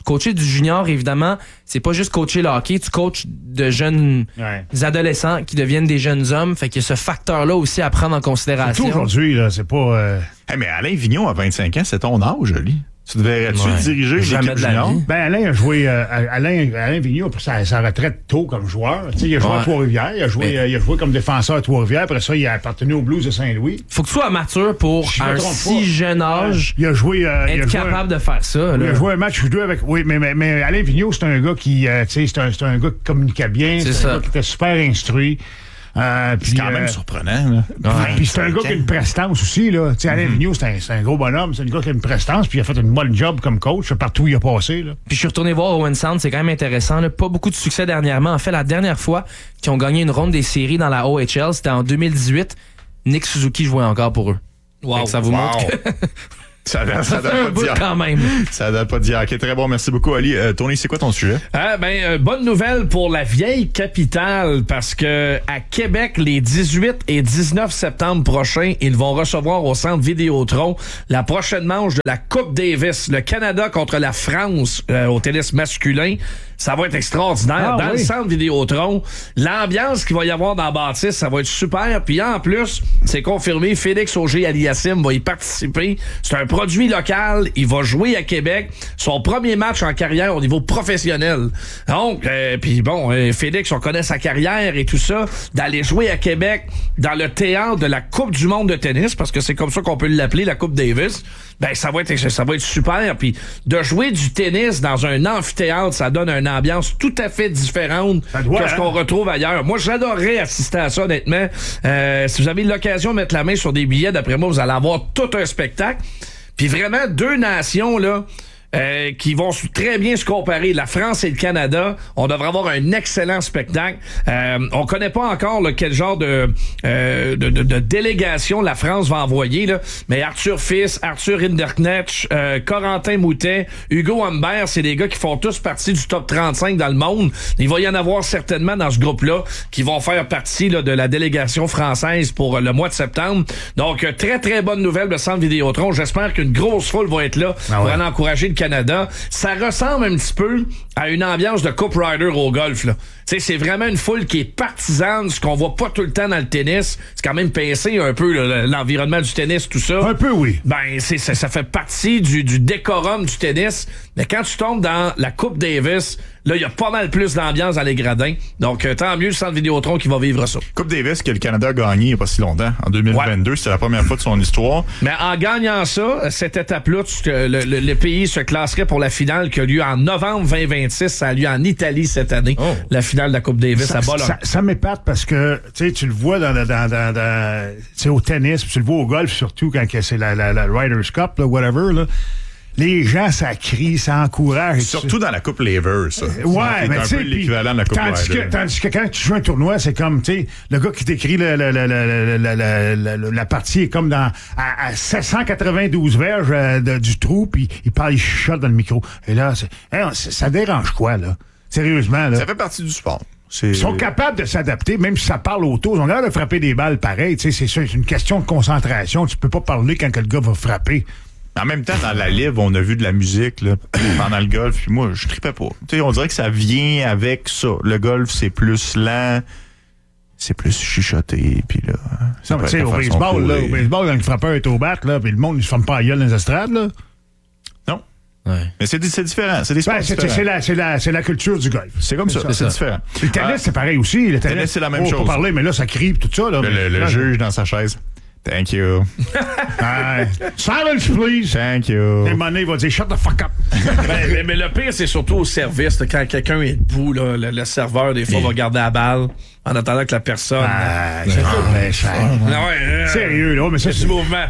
Coacher du junior, évidemment, c'est pas juste coacher le hockey, tu coaches de jeunes ouais. adolescents qui deviennent des jeunes hommes. Fait que ce facteur-là aussi à prendre en considération. Surtout aujourd'hui, là, c'est pas... Euh... Hey, mais Alain Vigneault, à vingt-cinq ans, c'est ton âge, lui. Tu devrais-tu Ouais. diriger Jamais l'équipe de la junior? vie. Ben, Alain a joué... Euh, Alain, Alain Vigneault a pris sa, sa retraite tôt comme joueur. T'sais, il a joué Ouais. à Trois-Rivières. Il a joué, Mais... euh, il a joué comme défenseur à Trois-Rivières. Après ça, il a appartenu aux Blues de Saint-Louis. Faut que tu sois mature pour, Je à me un trompe si pas. jeune âge, Il a joué... Euh, il a être joué capable un, de faire ça. Là. Il a joué un match ou deux avec... Oui, mais, mais, mais Alain Vigneault, c'est un gars qui... Euh, tu sais, c'est un, c'est un gars qui communiquait bien. C'est C'est un ça. gars qui était super instruit. Euh, C'est puis, quand même euh, surprenant, là. Ouais, puis c'est un gars qui a une prestance aussi, là. Tu sais, Alain Mm-hmm. Vigneault, c'est un, c'est un gros bonhomme, c'est un gars qui a une prestance, puis il a fait une bonne job comme coach partout où il a passé, là. Puis je suis retourné voir Owen Sound, c'est quand même intéressant. Là. Pas beaucoup de succès dernièrement. En fait, la dernière fois qu'ils ont gagné une ronde des séries dans la O H L, c'était en deux mille dix-huit. Nick Suzuki jouait encore pour eux. Wow. Fait que ça vous Wow. montre que Ça, ça, ça date fait un pas bout d'hier. quand même. Ça date pas d'hier. OK, très bon. Merci beaucoup, Ali. Euh, Tony, c'est quoi ton sujet? Ah, ben, euh, bonne nouvelle pour la vieille capitale parce que à Québec, les dix-huit et dix-neuf septembre prochains, ils vont recevoir au Centre Vidéotron la prochaine manche de la Coupe Davis. Le Canada contre la France euh, au tennis masculin. Ça va être extraordinaire. Ah, dans oui. le Centre Vidéotron, l'ambiance qu'il va y avoir dans la bâtisse, ça va être super. Puis en plus, c'est confirmé, Félix Auger-Aliassime va y participer. C'est un produit local. Il va jouer à Québec. Son premier match en carrière au niveau professionnel. Donc, euh, puis bon, euh, Félix, on connaît sa carrière et tout ça. D'aller jouer à Québec dans le théâtre de la Coupe du monde de tennis, parce que c'est comme ça qu'on peut l'appeler, la Coupe Davis, ben ça va être ça va être super. Puis de jouer du tennis dans un amphithéâtre, ça donne une ambiance tout à fait différente Ça doit, que ce hein? qu'on retrouve ailleurs. Moi, j'adorerais assister à ça, honnêtement. Euh, si vous avez l'occasion de mettre la main sur des billets, d'après moi, vous allez avoir tout un spectacle. Puis vraiment, deux nations, là, euh, qui vont très bien se comparer. La France et le Canada, on devrait avoir un excellent spectacle. Euh, on connaît pas encore là, quel genre de, euh, de, de, de délégation la France va envoyer, là, mais Arthur Fils, Arthur Hinderknecht, euh, Corentin Moutet, Hugo Humbert, c'est des gars qui font tous partie du top trente-cinq dans le monde. Il va y en avoir certainement dans ce groupe-là qui vont faire partie là, de la délégation française pour le mois de septembre. Donc, euh, très, très bonne nouvelle de Centre Vidéotron. J'espère qu'une grosse foule va être là Ah pour ouais. aller encourager le Canada. Ça ressemble un petit peu à une ambiance de Cup Rider au golf, là. Tu sais, c'est vraiment une foule qui est partisane, ce qu'on voit pas tout le temps dans le tennis. C'est quand même pincé un peu, là, l'environnement du tennis, tout ça. Un peu, oui. Ben, c'est, ça, ça fait partie du, du décorum du tennis. Mais quand tu tombes dans la Coupe Davis, là, il y a pas mal plus d'ambiance dans les gradins. Donc, euh, tant mieux le Centre Vidéotron qui va vivre ça. Coupe Davis que le Canada a gagné il n'y a pas si longtemps, en deux mille vingt-deux. Ouais. C'était la première fois de son histoire. Mais en gagnant ça, cette étape-là, tu- le, le, le pays se classerait pour la finale qui a lieu en novembre vingt vingt-six. Ça a lieu en Italie cette année. Oh. La finale de la Coupe Davis Ça, à Bologne. ça, ça m'épate parce que tu sais, tu le vois dans, dans, dans, dans, dans tu sais, au tennis, puis tu le vois au golf surtout quand que c'est la, la, la Ryder's Cup, là, whatever. Là. Les gens, ça crie, ça encourage. Surtout dans la Coupe Lever, ça. Ouais, c'est mais un tu sais, peu l'équivalent de la Coupe tandis Ryder. que, tandis que quand tu joues un tournoi, c'est comme, tu sais, le gars qui t'écrit le, le, le, le, le, le, le, le- la partie est comme dans à, à sept cent quatre-vingt-douze verges euh, de- du trou, puis il parle, il chuchote dans le micro. Et là, c'est, hey, on- ça dérange quoi, là? Sérieusement, là? Ça fait partie du sport. C'est... Ils sont capables de s'adapter, même si ça parle autour. Ils ont l'air de frapper des balles pareil. Tu sais, c'est ça, c'est une question de concentration. Tu peux pas parler quand que le gars va frapper. En même temps, dans la livre, on a vu de la musique là, pendant le golf. Puis moi, je tripais pas. Tu sais, on dirait que ça vient avec ça. Le golf, c'est plus lent, c'est plus chuchoté. Puis là, ça Non, mais peut tu sais, être au de façon baseball, là, cool. au baseball, quand le frappeur est au bat, là, puis le monde, il se ferme pas la gueule dans les estrades, là. Non. Ouais. Mais c'est, c'est différent. C'est des sports Ben, c'est, différents. c'est, la, c'est, la, c'est la culture du golf. C'est comme ça. C'est C'est, ça. différent. Le tennis, Ah, c'est pareil aussi. Le tennis, tennis, c'est la même oh, chose. Pas parler, mais là, ça crie, pis tout ça. Là, le, mais, le- le là, juge dans sa chaise. Thank you. Ouais. Silence, please. Thank you. Et Monet va dire, shut the fuck up. mais, mais- mais le pire, c'est surtout au service. là, quand quelqu'un est debout, là, le, le serveur, des fois, va garder la balle en attendant que la personne... Ah, c'est vrai, ça. Ah ouais, euh, Sérieux, là, mais ça, c'est c'est du mouvement.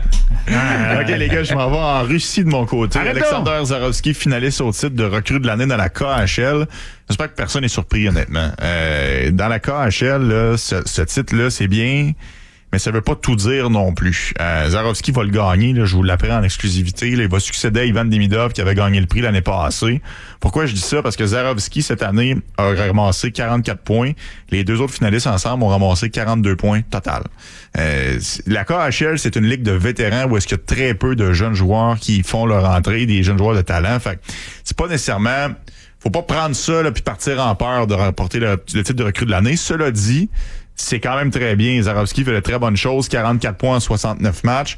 OK, les gars, je m'en vais en Russie de mon côté. Arrête Alexander Zarovski, finaliste au titre de recrue de l'année dans la K H L. J'espère que personne n'est surpris, honnêtement. Euh, dans la K H L, là, ce, ce titre-là, c'est bien, mais ça veut pas tout dire non plus. Euh, Zarovski va le gagner, là, je vous l'apprends en exclusivité. Là, il va succéder à Ivan Demidov qui avait gagné le prix l'année passée. Pourquoi je dis ça? Parce que Zarovski, cette année, a ramassé quarante-quatre points. Les deux autres finalistes ensemble ont ramassé quarante-deux points total. Euh, la K H L, c'est une ligue de vétérans où est-ce qu'il y a très peu de jeunes joueurs qui font leur entrée, des jeunes joueurs de talent. Fait que c'est pas nécessairement... Faut pas prendre ça là puis partir en peur de remporter le, le titre de recrue de l'année. Cela dit, c'est quand même très bien. Zarovski fait de très bonnes choses, quarante-quatre points en soixante-neuf matchs.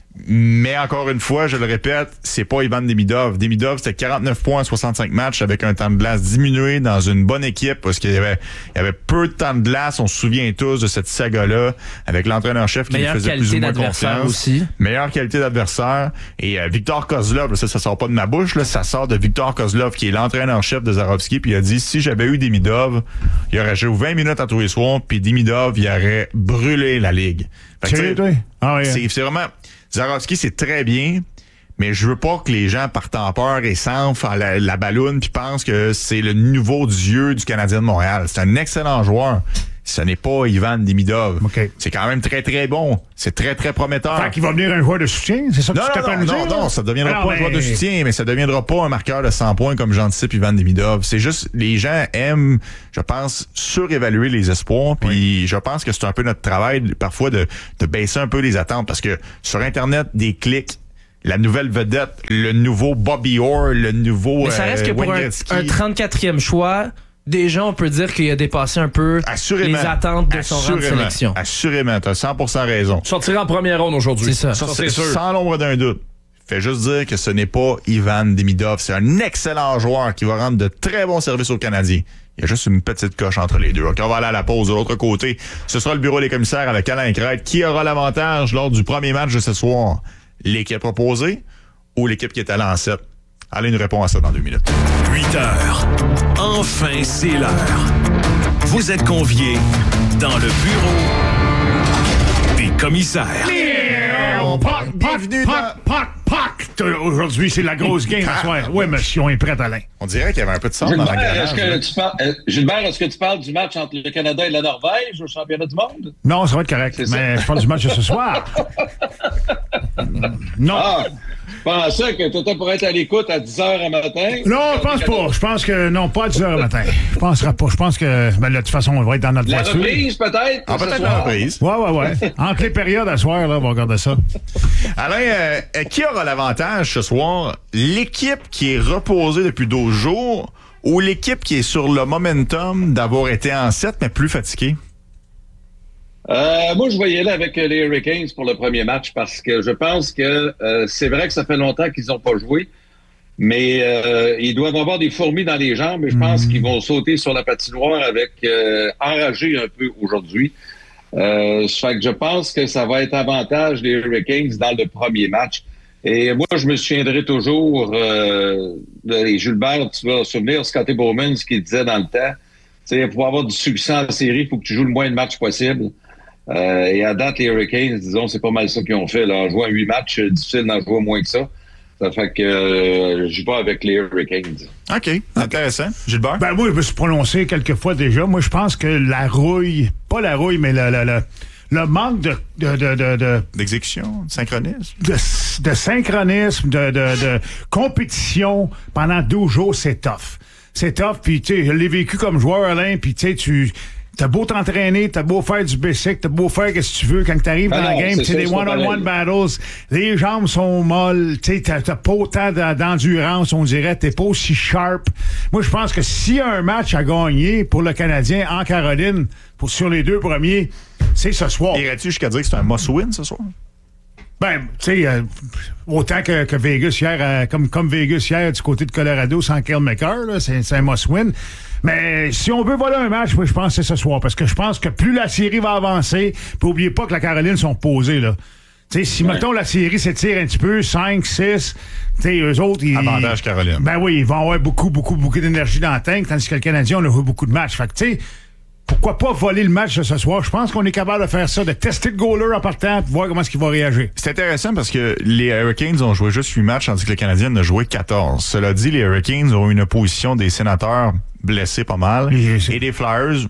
Mais encore une fois, je le répète, c'est pas Ivan Demidov. Demidov, c'était quarante-neuf points en soixante-cinq matchs avec un temps de glace diminué dans une bonne équipe parce qu'il y avait, il y avait peu de temps de glace. On se souvient tous de cette saga-là avec l'entraîneur-chef qui lui faisait plus ou moins confiance. Aussi. Meilleure qualité d'adversaire. Et euh, Victor Kozlov, ça, ça sort pas de ma bouche, là, ça sort de Victor Kozlov qui est l'entraîneur-chef de Zarovski. Puis il a dit, si j'avais eu Demidov, il aurait joué vingt minutes à tous les soirs, puis Demidov, il aurait brûlé la ligue. Fait que, c'est, ah, ouais. c'est, c'est vraiment... Zarovski, c'est très bien, mais je veux pas que les gens partent en peur et s'enflent à la, la balloune puis pensent que c'est le nouveau dieu du Canadien de Montréal. C'est un excellent joueur. Ce n'est pas Ivan Demidov. Okay. C'est quand même très, très bon. C'est très, très prometteur. Fait qu'il va venir un joueur de soutien? C'est ça que non, tu t'appelles non, dire? non, non, non, ça ne deviendra alors, pas un joueur mais... de soutien, mais ça ne deviendra pas un marqueur de cent points comme j'anticipe Ivan Demidov. C'est juste, les gens aiment, je pense, surévaluer les espoirs, puis oui. Je pense que c'est un peu notre travail, parfois, de, de baisser un peu les attentes, parce que sur Internet, des clics, la nouvelle vedette, le nouveau Bobby Orr, le nouveau mais ça reste euh, que pour un, un trente-quatrième choix... Déjà, on peut dire qu'il a dépassé un peu assurément, les attentes de son rang de sélection. Assurément, tu as cent pour cent raison. Sortira en première ronde aujourd'hui. C'est ça. ça, ça c'est c'est sûr. Sans l'ombre d'un doute. Fait juste dire que ce n'est pas Ivan Demidov. C'est un excellent joueur qui va rendre de très bons services aux Canadiens. Il y a juste une petite coche entre les deux. OK, on va aller à la pause de l'autre côté. Ce sera le bureau des commissaires avec Alain Crête. Qui aura l'avantage lors du premier match de ce soir? L'équipe proposée ou l'équipe qui est à l'Ancet? Allez, nous répond à ça dans deux minutes. huit heures. Enfin, c'est l'heure. Vous êtes conviés dans le bureau des commissaires. Bienvenue dans... Pac, pac, aujourd'hui, c'est la grosse game ce soir. Oui, monsieur, on est prêt, Alain. On dirait qu'il y avait un peu de sang dans la est-ce que tu parles, euh, Gilbert, est-ce que tu parles du match entre le Canada et la Norvège au championnat du monde? Non, ça va être correct, mais ça. Je parle du match de ce soir. Non. Ah, je pensais que tu étais pour être à l'écoute à dix heures le matin. Non, je pense pas. Je pense que non, pas à dix heures le matin. Je penserai pas. Je pense que, ben, là, de toute façon, on va être dans notre la voiture. La reprise, peut-être? Ah, peut-être la reprise. Ouais, ouais, ouais. Entre les périodes à soir, là, on va regarder ça. Alain, euh, qui aura l'avantage ce soir? L'équipe qui est reposée depuis douze jours ou l'équipe qui est sur le momentum d'avoir été en sept, mais plus fatiguée? Euh, moi, je vais y aller avec les Hurricanes pour le premier match parce que je pense que euh, c'est vrai que ça fait longtemps qu'ils n'ont pas joué, mais euh, ils doivent avoir des fourmis dans les jambes et je pense mmh. qu'ils vont sauter sur la patinoire avec euh, enragé un peu aujourd'hui. Euh, fait que je pense que ça va être avantage des Hurricanes dans le premier match. Et moi, je me souviendrai toujours euh, de Gilbert, tu vas te souvenir, Scotty Bowman, ce qu'il disait dans le temps. Tu sais, pour avoir du succès en série, il faut que tu joues le moins de matchs possible. Euh, et à date, les Hurricanes, disons, c'est pas mal ça qu'ils ont fait. Là. En jouant huit matchs, c'est difficile d'en jouer moins que ça. Ça fait que euh, je vais avec les Hurricanes. OK, intéressant. Gilbert? Ben moi, je me suis prononcé quelques fois déjà. Moi, je pense que la rouille, pas la rouille, mais le, le, le, le manque de... de, de, de, de d'exécution, de synchronisme. De, de synchronisme, de, de, de compétition pendant douze jours, c'est tough. C'est tough, puis tu sais, je l'ai vécu comme joueur, Alain, puis tu sais, tu... T'as beau t'entraîner, t'as beau faire du basic, t'as beau faire ce que tu veux. Quand t'arrives ben dans non, la game, c'est des one-on-one battles, les jambes sont molles, t'sais, t'as, t'as pas autant d'endurance, on dirait, t'es pas aussi sharp. Moi, je pense que s'il y a un match à gagner pour le Canadien en Caroline, pour, sur les deux premiers, c'est ce soir. Irais-tu jusqu'à dire que c'est un must-win ce soir? Ben, tu sais, euh, autant que, que Vegas hier, euh, comme, comme Vegas hier du côté de Colorado sans Kyle McCarr, là, c'est, c'est un must-win. Mais si on veut voler un match, moi, je pense que c'est ce soir. Parce que je pense que plus la série va avancer, puis oubliez pas que la Caroline sont posées, là. Tu sais, si, ouais. mettons, la série s'étire un petit peu, cinq, six, tu sais, eux autres, ils... Avantage Caroline. Ben oui, ils vont avoir beaucoup, beaucoup, beaucoup d'énergie dans le tank, tandis que le Canadien, on a vu beaucoup de matchs. Fait que, tu sais, pourquoi pas voler le match de ce soir? Je pense qu'on est capable de faire ça, de tester le goaler en partant, pour voir comment est-ce qu'il va réagir. C'est intéressant parce que les Hurricanes ont joué juste huit matchs, tandis que le Canadien en a joué quatorze. Cela dit, les Hurricanes ont une opposition des Sénateurs blessés pas mal, et, et des Flyers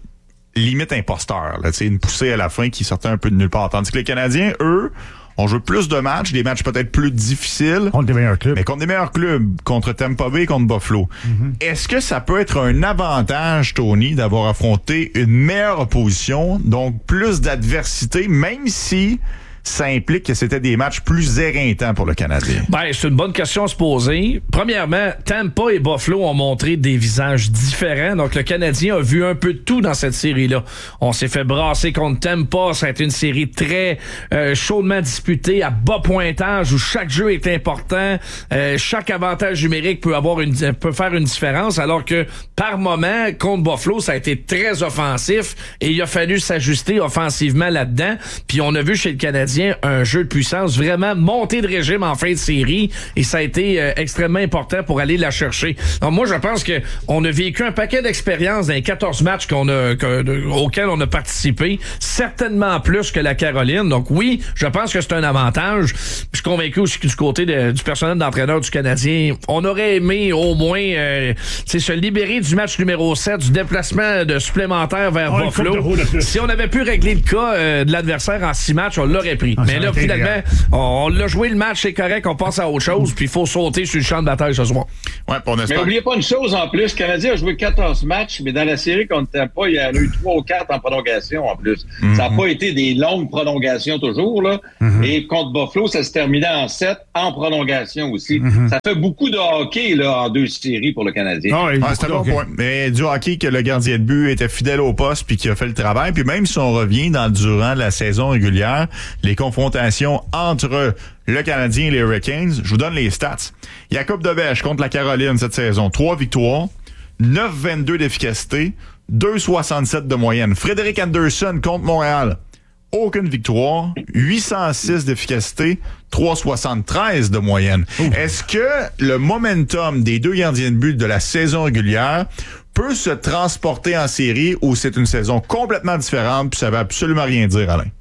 limite imposteur, là, une poussée à la fin qui sortait un peu de nulle part. Tandis que les Canadiens, eux, on joue plus de matchs, des matchs peut-être plus difficiles. Contre des meilleurs clubs. Mais contre des meilleurs clubs, contre Tampa Bay, contre Buffalo. Mm-hmm. Est-ce que ça peut être un avantage, Tony, d'avoir affronté une meilleure opposition, donc plus d'adversité, même si ça implique que c'était des matchs plus éreintants pour le Canadien? Ben, c'est une bonne question à se poser. Premièrement, Tampa et Buffalo ont montré des visages différents. Donc, le Canadien a vu un peu de tout dans cette série-là. On s'est fait brasser contre Tampa. Ça a été une série très euh, chaudement disputée, à bas pointage, où chaque jeu est important. Euh, chaque avantage numérique peut avoir une peut faire une différence, alors que par moment, contre Buffalo, ça a été très offensif et il a fallu s'ajuster offensivement là-dedans. Puis on a vu chez le Canadien un jeu de puissance vraiment monté de régime en fin de série et ça a été euh, extrêmement important pour aller la chercher. Donc moi, je pense que on a vécu un paquet d'expériences dans les quatorze matchs qu'on a, que, de, auxquels on a participé, certainement plus que la Caroline. Donc oui, je pense que c'est un avantage. Je suis convaincu aussi que du côté de, du personnel d'entraîneur du Canadien, on aurait aimé au moins euh, se libérer du match numéro sept, du déplacement de supplémentaire vers oh, Buffalo. Si on avait pu régler le cas euh, de l'adversaire en six matchs, on l'aurait pris. Ah, mais là, finalement, on, on l'a joué le match, c'est correct, on passe à autre chose, puis il faut sauter sur le champ de bataille ce soir. Ouais, pour mais n'oubliez pas une chose en plus, le Canadien a joué quatorze matchs, mais dans la série contre Tampa, il y en a eu trois ou quatre en prolongation en plus. Mm-hmm. Ça n'a pas été des longues prolongations toujours, là. Mm-hmm. Et contre Buffalo, ça se terminait en sept en prolongation aussi. Mm-hmm. Ça fait beaucoup de hockey là, en deux séries pour le Canadien. Ah, ah, c'est un bon point. Mais du hockey que le gardien de but était fidèle au poste puis qui a fait le travail. Puis même si on revient dans durant la saison régulière, les confrontations entre le Canadien et les Hurricanes, je vous donne les stats. Jakub Dobeš contre la Caroline cette saison, trois victoires, neuf virgule vingt-deux d'efficacité, deux virgule soixante-sept de moyenne. Frédéric Anderson contre Montréal, aucune victoire, huit cent six d'efficacité, trois virgule soixante-treize de moyenne. Ouh. Est-ce que le momentum des deux gardiens de but de la saison régulière peut se transporter en série ou c'est une saison complètement différente puis ça veut absolument rien dire, Alain?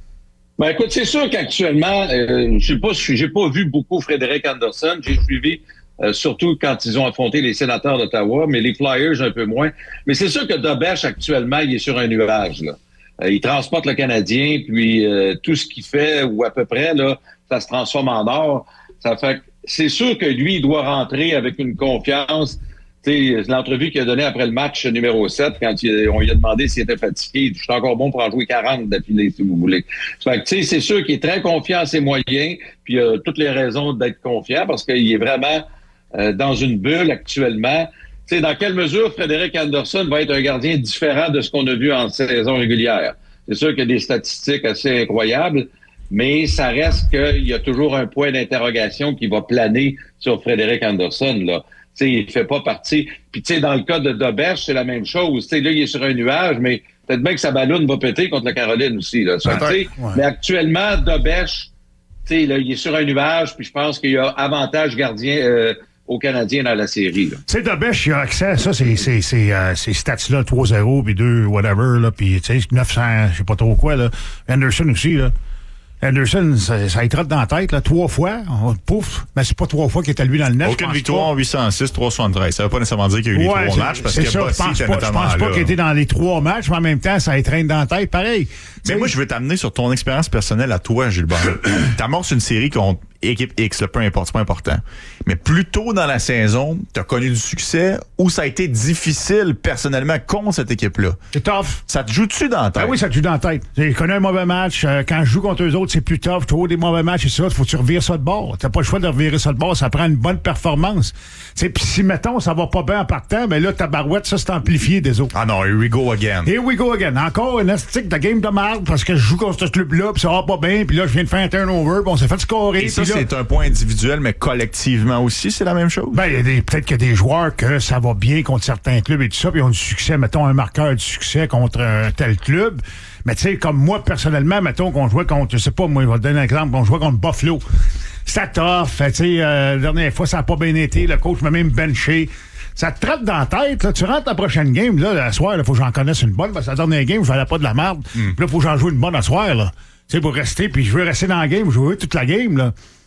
Ben écoute, c'est sûr qu'actuellement, euh, je sais pas, j'ai pas vu beaucoup Frédéric Anderson. J'ai suivi euh, surtout quand ils ont affronté les Sénateurs d'Ottawa, mais les Flyers un peu moins. Mais c'est sûr que Dobeš actuellement, il est sur un nuage là. Euh, il transporte le Canadien, puis euh, tout ce qu'il fait ou à peu près là, ça se transforme en or. Ça fait, c'est sûr que lui, il doit rentrer avec une confiance. T'sais, l'entrevue qu'il a donnée après le match numéro sept, quand il, on lui a demandé s'il était fatigué, je suis encore bon pour en jouer quarante d'affilée, si vous voulez. Fait que, c'est sûr qu'il est très confiant en ses moyens, puis il a toutes les raisons d'être confiant parce qu'il est vraiment euh, dans une bulle actuellement. T'sais, dans quelle mesure Frédéric Anderson va être un gardien différent de ce qu'on a vu en saison régulière? C'est sûr qu'il y a des statistiques assez incroyables, mais ça reste qu'il y a toujours un point d'interrogation qui va planer sur Frédéric Anderson, là. T'sais, il fait pas partie. Puis tu sais, dans le cas de Dobeš, c'est la même chose. T'sais, là, il est sur un nuage, mais peut-être bien que sa ballonne va péter contre la Caroline aussi. Là, ça, ouais. Mais actuellement, Dobeš, là, il est sur un nuage, puis je pense qu'il y a avantage gardien euh, aux Canadiens dans la série. Tu sais, Dobeš, il a accès à ça, ces, ces, ces, euh, ces stats-là, trois zéro, puis deux, whatever, là, puis tu sais, neuf cents, je sais pas trop quoi, là. Anderson aussi, là. Anderson, ça, ça y trotte dans la tête, là, trois fois. On, pouf. Mais c'est pas trois fois qu'il est à lui dans le net. Aucune victoire, huit cent six, trois cent soixante-treize. Ça veut pas nécessairement dire qu'il y a eu ouais, les trois matchs parce que ça, Bossy était pas, notamment là. Je pense pas qu'il était dans les trois matchs, mais en même temps, ça y traîne dans la tête, pareil. Mais t'sais, moi, je veux t'amener sur ton expérience personnelle à toi, Gilbert. T'amorces une série contre équipe X, là, peu importe, c'est pas important. Mais plus tôt dans la saison, t'as connu du succès ou ça a été difficile personnellement contre cette équipe-là? C'est tough. Ça te joue-tu dans la tête? Ben oui, ça te joue dans la tête. J'ai connu un mauvais match. Euh, quand je joue contre eux autres, c'est plus tough. Toujours des mauvais matchs et ça. Faut que tu revires ça de bord. T'as pas le choix de revirer ça de bord. Ça prend une bonne performance. Puis si, mettons, ça va pas bien en partant, mais là, ta barouette, ça, c'est amplifié des autres. Ah non, here we go again. Here we go again. Encore une esthétique de game de marde parce que je joue contre ce club-là, puis ça va pas bien, puis là, je viens de faire un turnover, puis on s'est fait scorer. Et ça, là, c'est un point individuel, mais collectivement aussi, c'est la même chose? Ben, il y a des, peut-être qu'il y a des joueurs que ça va bien contre certains clubs et tout ça, puis ils ont du succès, mettons, un marqueur du succès contre un tel club. Mais tu sais, comme moi, personnellement, mettons qu'on jouait contre, je sais pas, moi, je vais te donner un exemple, on jouait contre Buffalo. C'était tough, tu sais, euh, la dernière fois, ça n'a pas bien été, le coach m'a même benché. Ça te traite dans la tête, là. Tu rentres la prochaine game, là, la soir, il faut que j'en connaisse une bonne, parce que la dernière game, je valais pas de la merde. Mm. Puis là, il faut que j'en joue une bonne à soir, là. Tu sais, pour rester, puis je veux rester dans la game, jouer toute la game, là.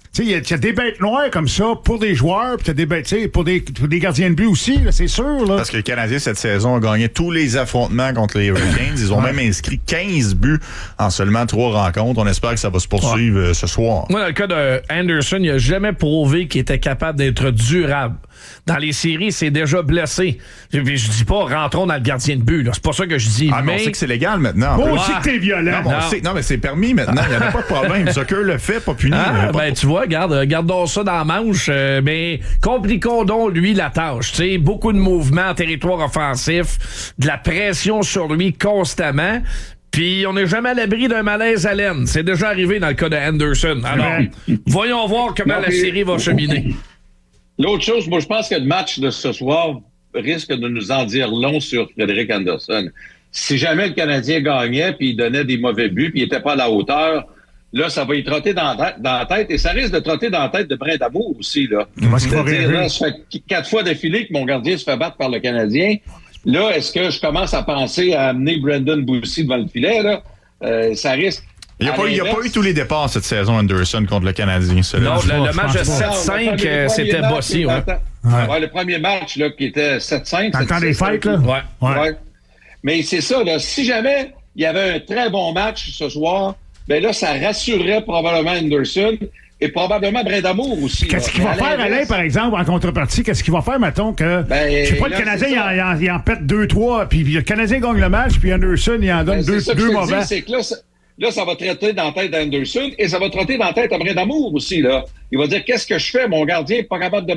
Tu sais, il y, y a des bêtes noires comme ça pour des joueurs, puis t'as des bêtes, tu sais, pour des, pour des gardiens de but aussi, là, c'est sûr, là. Parce que les Canadiens, cette saison, ont gagné tous les affrontements contre les Hurricanes. Ils ont ouais. même inscrit quinze buts en seulement trois rencontres. On espère que ça va se poursuivre ouais. ce soir. Moi, dans le cas de Anderson, il n'a jamais prouvé qu'il était capable d'être durable. Dans les séries, il s'est déjà blessé. Je, je dis pas rentrons dans le gardien de but. Là. C'est pas ça que je dis. Ah, mais on sait que c'est légal maintenant. Moi aussi que t'es violent. Non, non. Sait, non mais c'est permis maintenant. Il n'y en a pas de problème. Soccer le fait, pas puni. Ah, pas ben, tu vois, regarde, gardons ça dans la manche. Euh, mais compliquons donc, lui, la tâche. T'sais, beaucoup de mouvements en territoire offensif, de la pression sur lui constamment. Puis on n'est jamais à l'abri d'un malaise à laine. C'est déjà arrivé dans le cas de Anderson. Alors, voyons voir comment non, la série va cheminer. L'autre chose, moi, je pense que le match de ce soir risque de nous en dire long sur Frédéric Anderson. Si jamais le Canadien gagnait, puis il donnait des mauvais buts, puis il n'était pas à la hauteur, là, ça va y trotter dans la, dans la tête, et ça risque de trotter dans la tête de Brindamour aussi, là. C'est-à-dire, là, ça fait quatre fois d'affilée que mon gardien se fait battre par le Canadien. Là, est-ce que je commence à penser à amener Brandon Boussy devant le filet, là? Euh, ça risque... Il n'y a, a pas eu tous les départs cette saison, Anderson, contre le Canadien. Non, le, le match de sept cinq, c'était Bossy. Ouais. Ouais. Ouais, le premier match là, qui était sept cinq. Dans le temps des fêtes, là? Ouais. ouais. ouais. Mais c'est ça, là, si jamais il y avait un très bon match ce soir, ben là, ça rassurerait probablement Anderson et probablement Brindamour aussi. Qu'est-ce qu'il va faire, Alain, par exemple, en contrepartie? Qu'est-ce qu'il va faire, mettons, que... Ben, je sais pas, là, le Canadien, il en, il, en, il en pète deux trois, puis le Canadien gagne le match, puis Anderson, il en donne ben, deux, deux mauvais. C'est que là, Là, ça va traiter dans la tête d'Anderson et ça va traiter dans la tête à Brindamour aussi, là. Il va dire, qu'est-ce que je fais? Mon gardien n'est pas capable de